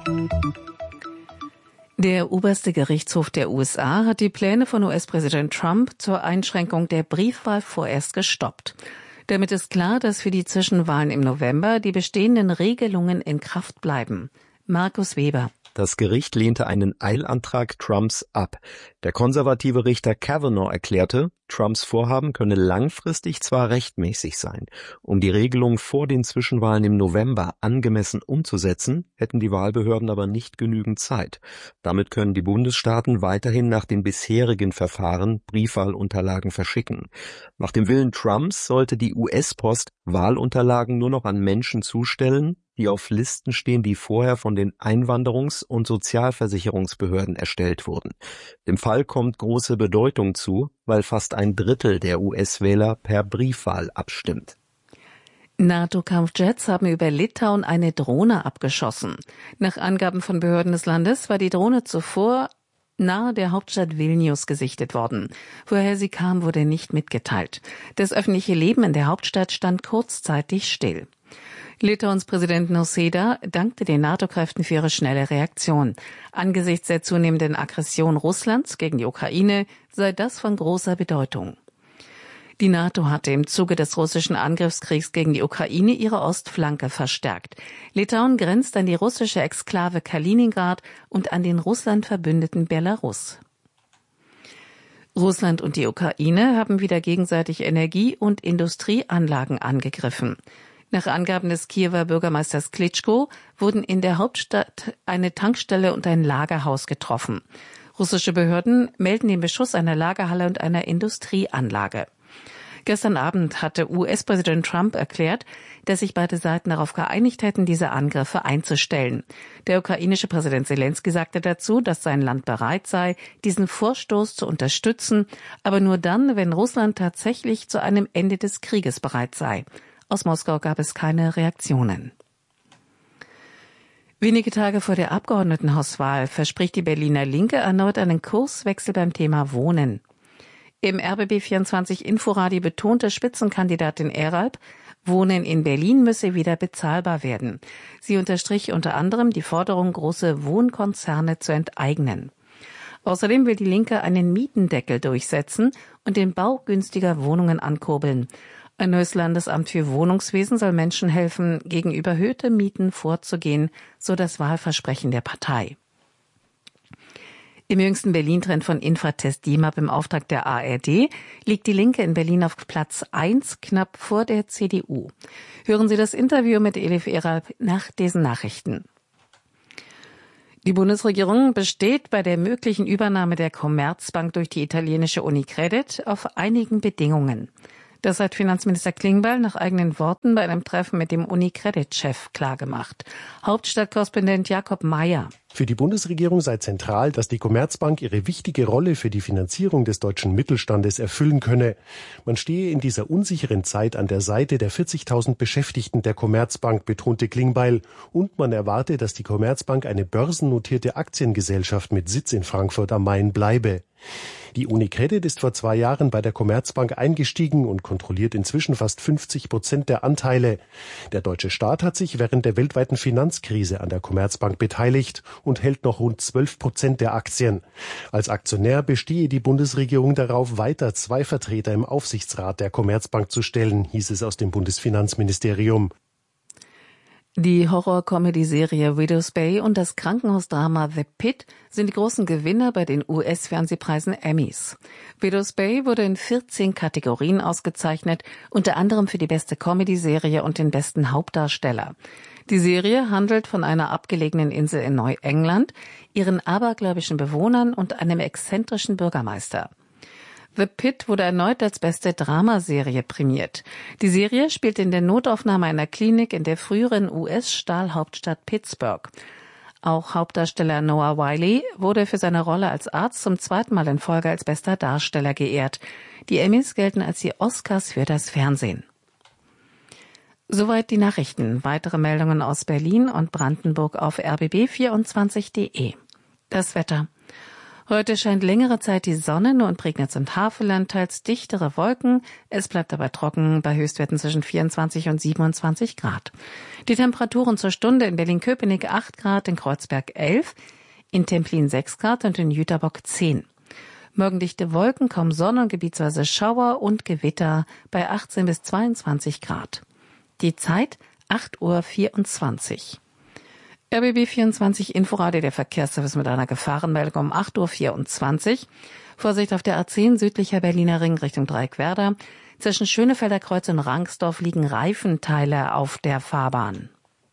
Der oberste Gerichtshof der USA hat die Pläne von US-Präsident Trump zur Einschränkung der Briefwahl vorerst gestoppt. Damit ist klar, dass für die Zwischenwahlen im November die bestehenden Regelungen in Kraft bleiben. Markus Weber. Das Gericht lehnte einen Eilantrag Trumps ab. Der konservative Richter Kavanaugh erklärte, Trumps Vorhaben könne langfristig zwar rechtmäßig sein. Um die Regelung vor den Zwischenwahlen im November angemessen umzusetzen, hätten die Wahlbehörden aber nicht genügend Zeit. Damit können die Bundesstaaten weiterhin nach den bisherigen Verfahren Briefwahlunterlagen verschicken. Nach dem Willen Trumps sollte die US-Post Wahlunterlagen nur noch an Menschen zustellen, die auf Listen stehen, die vorher von den Einwanderungs- und Sozialversicherungsbehörden erstellt wurden. Dem Fall kommt große Bedeutung zu, weil fast ein Drittel der US-Wähler per Briefwahl abstimmt. NATO-Kampfjets haben über Litauen eine Drohne abgeschossen. Nach Angaben von Behörden des Landes war die Drohne zuvor nahe der Hauptstadt Vilnius gesichtet worden. Woher sie kam, wurde nicht mitgeteilt. Das öffentliche Leben in der Hauptstadt stand kurzzeitig still. Litauens Präsident Nausėda dankte den NATO-Kräften für ihre schnelle Reaktion. Angesichts der zunehmenden Aggression Russlands gegen die Ukraine sei das von großer Bedeutung. Die NATO hatte im Zuge des russischen Angriffskriegs gegen die Ukraine ihre Ostflanke verstärkt. Litauen grenzt an die russische Exklave Kaliningrad und an den Russland verbündeten Belarus. Russland und die Ukraine haben wieder gegenseitig Energie- und Industrieanlagen angegriffen. Nach Angaben des Kiewer Bürgermeisters Klitschko wurden in der Hauptstadt eine Tankstelle und ein Lagerhaus getroffen. Russische Behörden melden den Beschuss einer Lagerhalle und einer Industrieanlage. Gestern Abend hatte US-Präsident Trump erklärt, dass sich beide Seiten darauf geeinigt hätten, diese Angriffe einzustellen. Der ukrainische Präsident Selenskyj sagte dazu, dass sein Land bereit sei, diesen Vorstoß zu unterstützen, aber nur dann, wenn Russland tatsächlich zu einem Ende des Krieges bereit sei. Aus Moskau gab es keine Reaktionen. Wenige Tage vor der Abgeordnetenhauswahl verspricht die Berliner Linke erneut einen Kurswechsel beim Thema Wohnen. Im RBB 24 Inforadio betonte Spitzenkandidatin Eralb, Wohnen in Berlin müsse wieder bezahlbar werden. Sie unterstrich unter anderem die Forderung, große Wohnkonzerne zu enteignen. Außerdem will die Linke einen Mietendeckel durchsetzen und den Bau günstiger Wohnungen ankurbeln. Ein neues Landesamt für Wohnungswesen soll Menschen helfen, gegen überhöhte Mieten vorzugehen, so das Wahlversprechen der Partei. Im jüngsten Berlin-Trend von Infratest DIMAP im Auftrag der ARD liegt die Linke in Berlin auf Platz 1, knapp vor der CDU. Hören Sie das Interview mit Elif Eralp nach diesen Nachrichten. Die Bundesregierung besteht bei der möglichen Übernahme der Commerzbank durch die italienische Unicredit auf einigen Bedingungen. Das hat Finanzminister Klingbeil nach eigenen Worten bei einem Treffen mit dem Unicredit-Chef klargemacht. Hauptstadtkorrespondent Jakob Mayer. Für die Bundesregierung sei zentral, dass die Commerzbank ihre wichtige Rolle für die Finanzierung des deutschen Mittelstandes erfüllen könne. Man stehe in dieser unsicheren Zeit an der Seite der 40.000 Beschäftigten der Commerzbank, betonte Klingbeil. Und man erwarte, dass die Commerzbank eine börsennotierte Aktiengesellschaft mit Sitz in Frankfurt am Main bleibe. Die Unicredit ist vor 2 Jahren bei der Commerzbank eingestiegen und kontrolliert inzwischen fast 50% der Anteile. Der deutsche Staat hat sich während der weltweiten Finanzkrise an der Commerzbank beteiligt und hält noch rund 12% der Aktien. Als Aktionär bestehe die Bundesregierung darauf, weiter 2 Vertreter im Aufsichtsrat der Commerzbank zu stellen, hieß es aus dem Bundesfinanzministerium. Die Horror-Comedy-Serie Widow's Bay und das Krankenhausdrama The Pit sind die großen Gewinner bei den US-Fernsehpreisen Emmys. Widow's Bay wurde in 14 Kategorien ausgezeichnet, unter anderem für die beste Comedy-Serie und den besten Hauptdarsteller. Die Serie handelt von einer abgelegenen Insel in Neuengland, ihren abergläubischen Bewohnern und einem exzentrischen Bürgermeister. The Pit wurde erneut als beste Dramaserie prämiert. Die Serie spielt in der Notaufnahme einer Klinik in der früheren US-Stahlhauptstadt Pittsburgh. Auch Hauptdarsteller Noah Wyle wurde für seine Rolle als Arzt zum 2. Mal in Folge als bester Darsteller geehrt. Die Emmys gelten als die Oscars für das Fernsehen. Soweit die Nachrichten. Weitere Meldungen aus Berlin und Brandenburg auf rbb24.de. Das Wetter. Heute scheint längere Zeit die Sonne, nur in Prignitz und Havelland teils dichtere Wolken. Es bleibt aber trocken bei Höchstwerten zwischen 24 und 27 Grad. Die Temperaturen zur Stunde in Berlin-Köpenick 8 Grad, in Kreuzberg 11, in Templin 6 Grad und in Jüterbock 10. Morgen dichte Wolken, kaum Sonne und gebietsweise Schauer und Gewitter bei 18 bis 22 Grad. Die Zeit 8:24 Uhr. RBB24 Inforadio, der Verkehrsservice mit einer Gefahrenmeldung um 8:24 Uhr. Vorsicht auf der A10 südlicher Berliner Ring Richtung Dreieckwerder. Zwischen Schönefelder Kreuz und Rangsdorf liegen Reifenteile auf der Fahrbahn.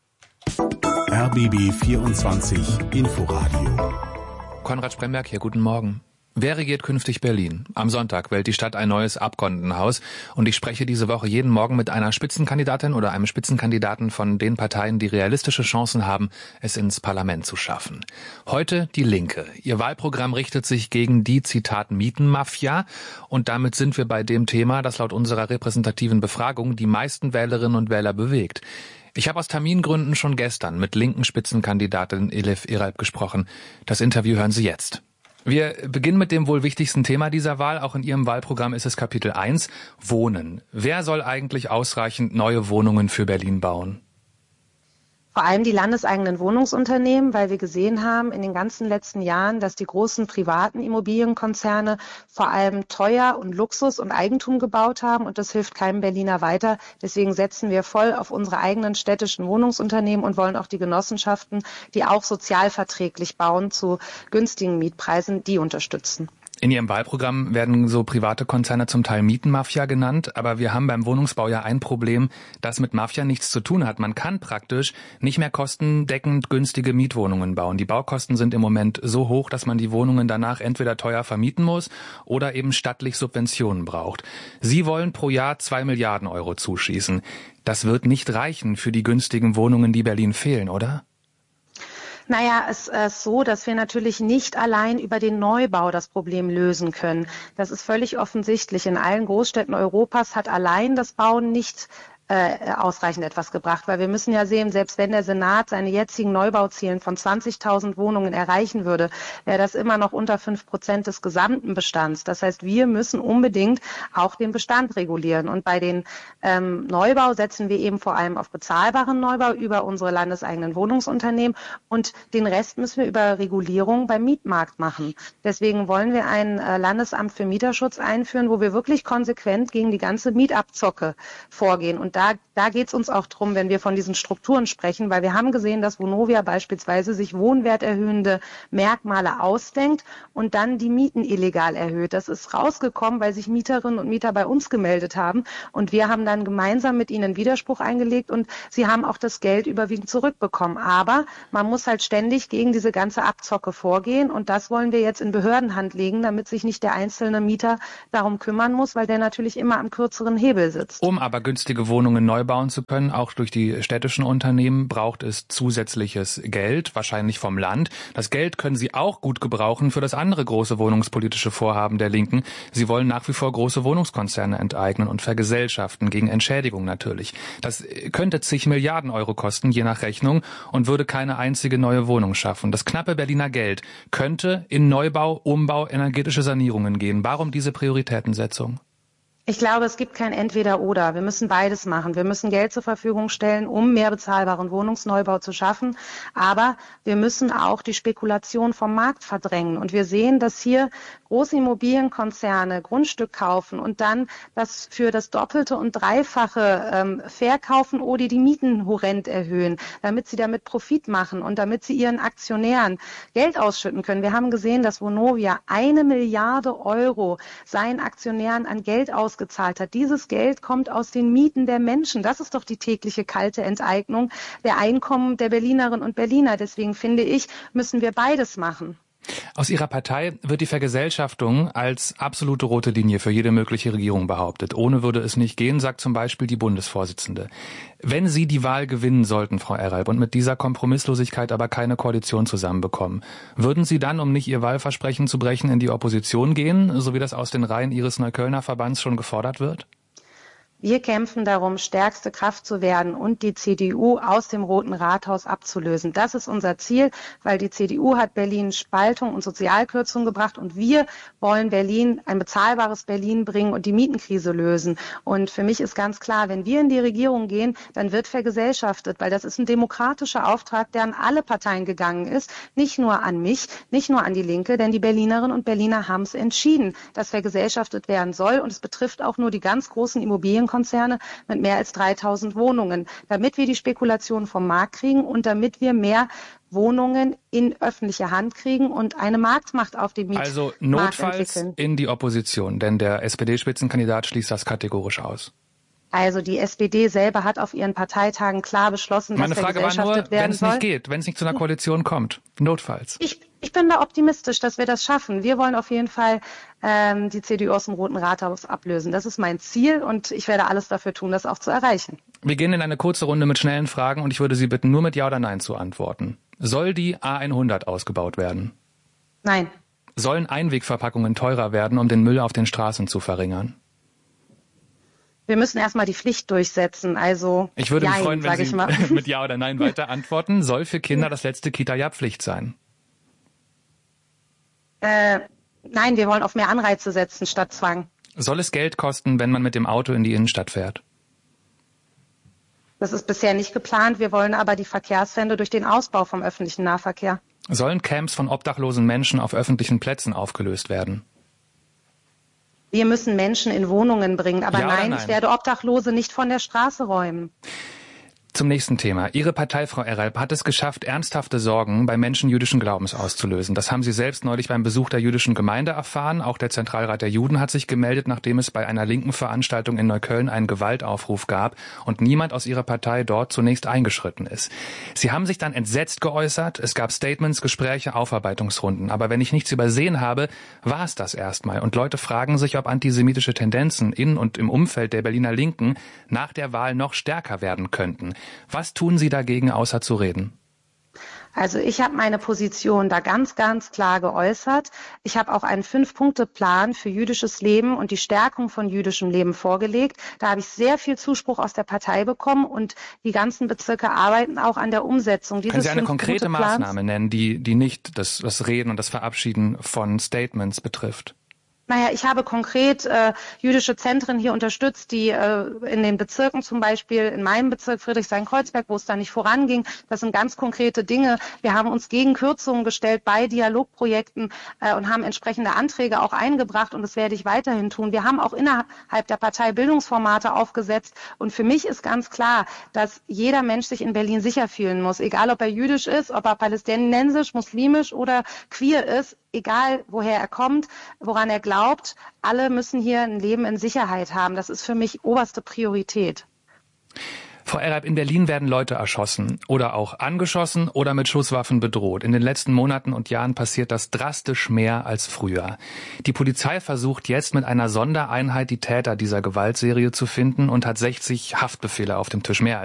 RBB24 Inforadio. Konrad Spremberg hier, guten Morgen. Wer regiert künftig Berlin? Am Sonntag wählt die Stadt ein neues Abgeordnetenhaus und ich spreche diese Woche jeden Morgen mit einer Spitzenkandidatin oder einem Spitzenkandidaten von den Parteien, die realistische Chancen haben, es ins Parlament zu schaffen. Heute die Linke. Ihr Wahlprogramm richtet sich gegen die, Zitat, Mietenmafia und damit sind wir bei dem Thema, das laut unserer repräsentativen Befragung die meisten Wählerinnen und Wähler bewegt. Ich habe aus Termingründen schon gestern mit linken Spitzenkandidatin Elif Eralp gesprochen. Das Interview hören Sie jetzt. Wir beginnen mit dem wohl wichtigsten Thema dieser Wahl. Auch in Ihrem Wahlprogramm ist es Kapitel 1, Wohnen. Wer soll eigentlich ausreichend neue Wohnungen für Berlin bauen? Vor allem die landeseigenen Wohnungsunternehmen, weil wir gesehen haben in den ganzen letzten Jahren, dass die großen privaten Immobilienkonzerne vor allem teuer und Luxus und Eigentum gebaut haben und das hilft keinem Berliner weiter. Deswegen setzen wir voll auf unsere eigenen städtischen Wohnungsunternehmen und wollen auch die Genossenschaften, die auch sozialverträglich bauen zu günstigen Mietpreisen, die unterstützen. In Ihrem Wahlprogramm werden so private Konzerne zum Teil Mietenmafia genannt, aber wir haben beim Wohnungsbau ja ein Problem, das mit Mafia nichts zu tun hat. Man kann praktisch nicht mehr kostendeckend günstige Mietwohnungen bauen. Die Baukosten sind im Moment so hoch, dass man die Wohnungen danach entweder teuer vermieten muss oder eben stattlich Subventionen braucht. Sie wollen pro Jahr 2 Milliarden Euro zuschießen. Das wird nicht reichen für die günstigen Wohnungen, die Berlin fehlen, oder? Naja, es ist so, dass wir natürlich nicht allein über den Neubau das Problem lösen können. Das ist völlig offensichtlich. In allen Großstädten Europas hat allein das Bauen nicht ausreichend etwas gebracht, weil wir müssen ja sehen, selbst wenn der Senat seine jetzigen Neubauzielen von 20.000 Wohnungen erreichen würde, wäre das immer noch unter 5% des gesamten Bestands. Das heißt, wir müssen unbedingt auch den Bestand regulieren. Und bei den Neubau setzen wir eben vor allem auf bezahlbaren Neubau über unsere landeseigenen Wohnungsunternehmen und den Rest müssen wir über Regulierung beim Mietmarkt machen. Deswegen wollen wir ein Landesamt für Mieterschutz einführen, wo wir wirklich konsequent gegen die ganze Mietabzocke vorgehen. Und da geht es uns auch drum, wenn wir von diesen Strukturen sprechen, weil wir haben gesehen, dass Vonovia beispielsweise sich wohnwerterhöhende Merkmale ausdenkt und dann die Mieten illegal erhöht. Das ist rausgekommen, weil sich Mieterinnen und Mieter bei uns gemeldet haben und wir haben dann gemeinsam mit ihnen Widerspruch eingelegt und sie haben auch das Geld überwiegend zurückbekommen. Aber man muss halt ständig gegen diese ganze Abzocke vorgehen und das wollen wir jetzt in Behördenhand legen, damit sich nicht der einzelne Mieter darum kümmern muss, weil der natürlich immer am kürzeren Hebel sitzt. Um aber günstige Wohnungen neu bauen zu können, auch durch die städtischen Unternehmen, braucht es zusätzliches Geld, wahrscheinlich vom Land. Das Geld können Sie auch gut gebrauchen für das andere große wohnungspolitische Vorhaben der Linken. Sie wollen nach wie vor große Wohnungskonzerne enteignen und vergesellschaften, gegen Entschädigung natürlich. Das könnte zig Milliarden Euro kosten, je nach Rechnung, und würde keine einzige neue Wohnung schaffen. Das knappe Berliner Geld könnte in Neubau, Umbau, energetische Sanierungen gehen. Warum diese Prioritätensetzung? Ich glaube, es gibt kein Entweder-Oder. Wir müssen beides machen. Wir müssen Geld zur Verfügung stellen, um mehr bezahlbaren Wohnungsneubau zu schaffen. Aber wir müssen auch die Spekulation vom Markt verdrängen. Und wir sehen, dass hier große Immobilienkonzerne Grundstück kaufen und dann das für das Doppelte und Dreifache verkaufen oder die Mieten horrend erhöhen, damit sie damit Profit machen und damit sie ihren Aktionären Geld ausschütten können. Wir haben gesehen, dass Vonovia 1 Milliarde Euro seinen Aktionären an Geld ausgezahlt hat. Dieses Geld kommt aus den Mieten der Menschen. Das ist doch die tägliche kalte Enteignung der Einkommen der Berlinerinnen und Berliner. Deswegen finde ich, müssen wir beides machen. Aus Ihrer Partei wird die Vergesellschaftung als absolute rote Linie für jede mögliche Regierung behauptet. Ohne würde es nicht gehen, sagt zum Beispiel die Bundesvorsitzende. Wenn Sie die Wahl gewinnen sollten, Frau Eralb, und mit dieser Kompromisslosigkeit aber keine Koalition zusammenbekommen, würden Sie dann, um nicht Ihr Wahlversprechen zu brechen, in die Opposition gehen, so wie das aus den Reihen Ihres Neuköllner Verbands schon gefordert wird? Wir kämpfen darum, stärkste Kraft zu werden und die CDU aus dem Roten Rathaus abzulösen. Das ist unser Ziel, weil die CDU hat Berlin Spaltung und Sozialkürzung gebracht und wir wollen Berlin, ein bezahlbares Berlin bringen und die Mietenkrise lösen. Und für mich ist ganz klar, wenn wir in die Regierung gehen, dann wird vergesellschaftet, weil das ist ein demokratischer Auftrag, der an alle Parteien gegangen ist, nicht nur an mich, nicht nur an die Linke, denn die Berlinerinnen und Berliner haben es entschieden, dass vergesellschaftet werden soll und es betrifft auch nur die ganz großen Immobilienkonzerne mit mehr als 3.000 Wohnungen, damit wir die Spekulation vom Markt kriegen und damit wir mehr Wohnungen in öffentliche Hand kriegen und eine Marktmacht auf dem Mietmarkt entwickeln. Also notfalls in die Opposition, denn der SPD-Spitzenkandidat schließt das kategorisch aus. Also die SPD selber hat auf ihren Parteitagen klar beschlossen, dass vergesellschaftet werden soll. Meine Frage war nur, wenn es nicht geht, wenn es nicht zu einer Koalition kommt, notfalls. Ich bin da optimistisch, dass wir das schaffen. Wir wollen auf jeden Fall die CDU aus dem Roten Rathaus ablösen. Das ist mein Ziel und ich werde alles dafür tun, das auch zu erreichen. Wir gehen in eine kurze Runde mit schnellen Fragen und ich würde Sie bitten, nur mit Ja oder Nein zu antworten. Soll die A100 ausgebaut werden? Nein. Sollen Einwegverpackungen teurer werden, um den Müll auf den Straßen zu verringern? Wir müssen erstmal die Pflicht durchsetzen. Also ich würde mich freuen, wenn Sie mit Ja oder Nein weiter antworten. Soll für Kinder das letzte Kita-Jahr Pflicht sein? Nein, wir wollen auf mehr Anreize setzen statt Zwang. Soll es Geld kosten, wenn man mit dem Auto in die Innenstadt fährt? Das ist bisher nicht geplant. Wir wollen aber die Verkehrswende durch den Ausbau vom öffentlichen Nahverkehr. Sollen Camps von obdachlosen Menschen auf öffentlichen Plätzen aufgelöst werden? Wir müssen Menschen in Wohnungen bringen. Aber ja, nein, ich werde Obdachlose nicht von der Straße räumen. Zum nächsten Thema. Ihre Partei, Frau Eralb, hat es geschafft, ernsthafte Sorgen bei Menschen jüdischen Glaubens auszulösen. Das haben Sie selbst neulich beim Besuch der jüdischen Gemeinde erfahren. Auch der Zentralrat der Juden hat sich gemeldet, nachdem es bei einer linken Veranstaltung in Neukölln einen Gewaltaufruf gab und niemand aus Ihrer Partei dort zunächst eingeschritten ist. Sie haben sich dann entsetzt geäußert. Es gab Statements, Gespräche, Aufarbeitungsrunden. Aber wenn ich nichts übersehen habe, war es das erstmal. Und Leute fragen sich, ob antisemitische Tendenzen in und im Umfeld der Berliner Linken nach der Wahl noch stärker werden könnten. Was tun Sie dagegen, außer zu reden? Also ich habe meine Position da ganz, ganz klar geäußert. Ich habe auch einen 5-Punkte-Plan für jüdisches Leben und die Stärkung von jüdischem Leben vorgelegt. Da habe ich sehr viel Zuspruch aus der Partei bekommen und die ganzen Bezirke arbeiten auch an der Umsetzung dieses 5-Punkte-Plans. Können Sie eine konkrete Maßnahme nennen, die nicht das Reden und das Verabschieden von Statements betrifft? Naja, ich habe konkret jüdische Zentren hier unterstützt, die in den Bezirken zum Beispiel, in meinem Bezirk Friedrichshain-Kreuzberg, wo es da nicht voranging, das sind ganz konkrete Dinge. Wir haben uns gegen Kürzungen gestellt bei Dialogprojekten und haben entsprechende Anträge auch eingebracht und das werde ich weiterhin tun. Wir haben auch innerhalb der Partei Bildungsformate aufgesetzt und für mich ist ganz klar, dass jeder Mensch sich in Berlin sicher fühlen muss, egal ob er jüdisch ist, ob er palästinensisch, muslimisch oder queer ist, egal woher er kommt, woran er glaubt, alle müssen hier ein Leben in Sicherheit haben. Das ist für mich oberste Priorität. Frau Erraib, in Berlin werden Leute erschossen oder auch angeschossen oder mit Schusswaffen bedroht. In den letzten Monaten und Jahren passiert das drastisch mehr als früher. Die Polizei versucht jetzt mit einer Sondereinheit die Täter dieser Gewaltserie zu finden und hat 60 Haftbefehle auf dem Tisch, mehr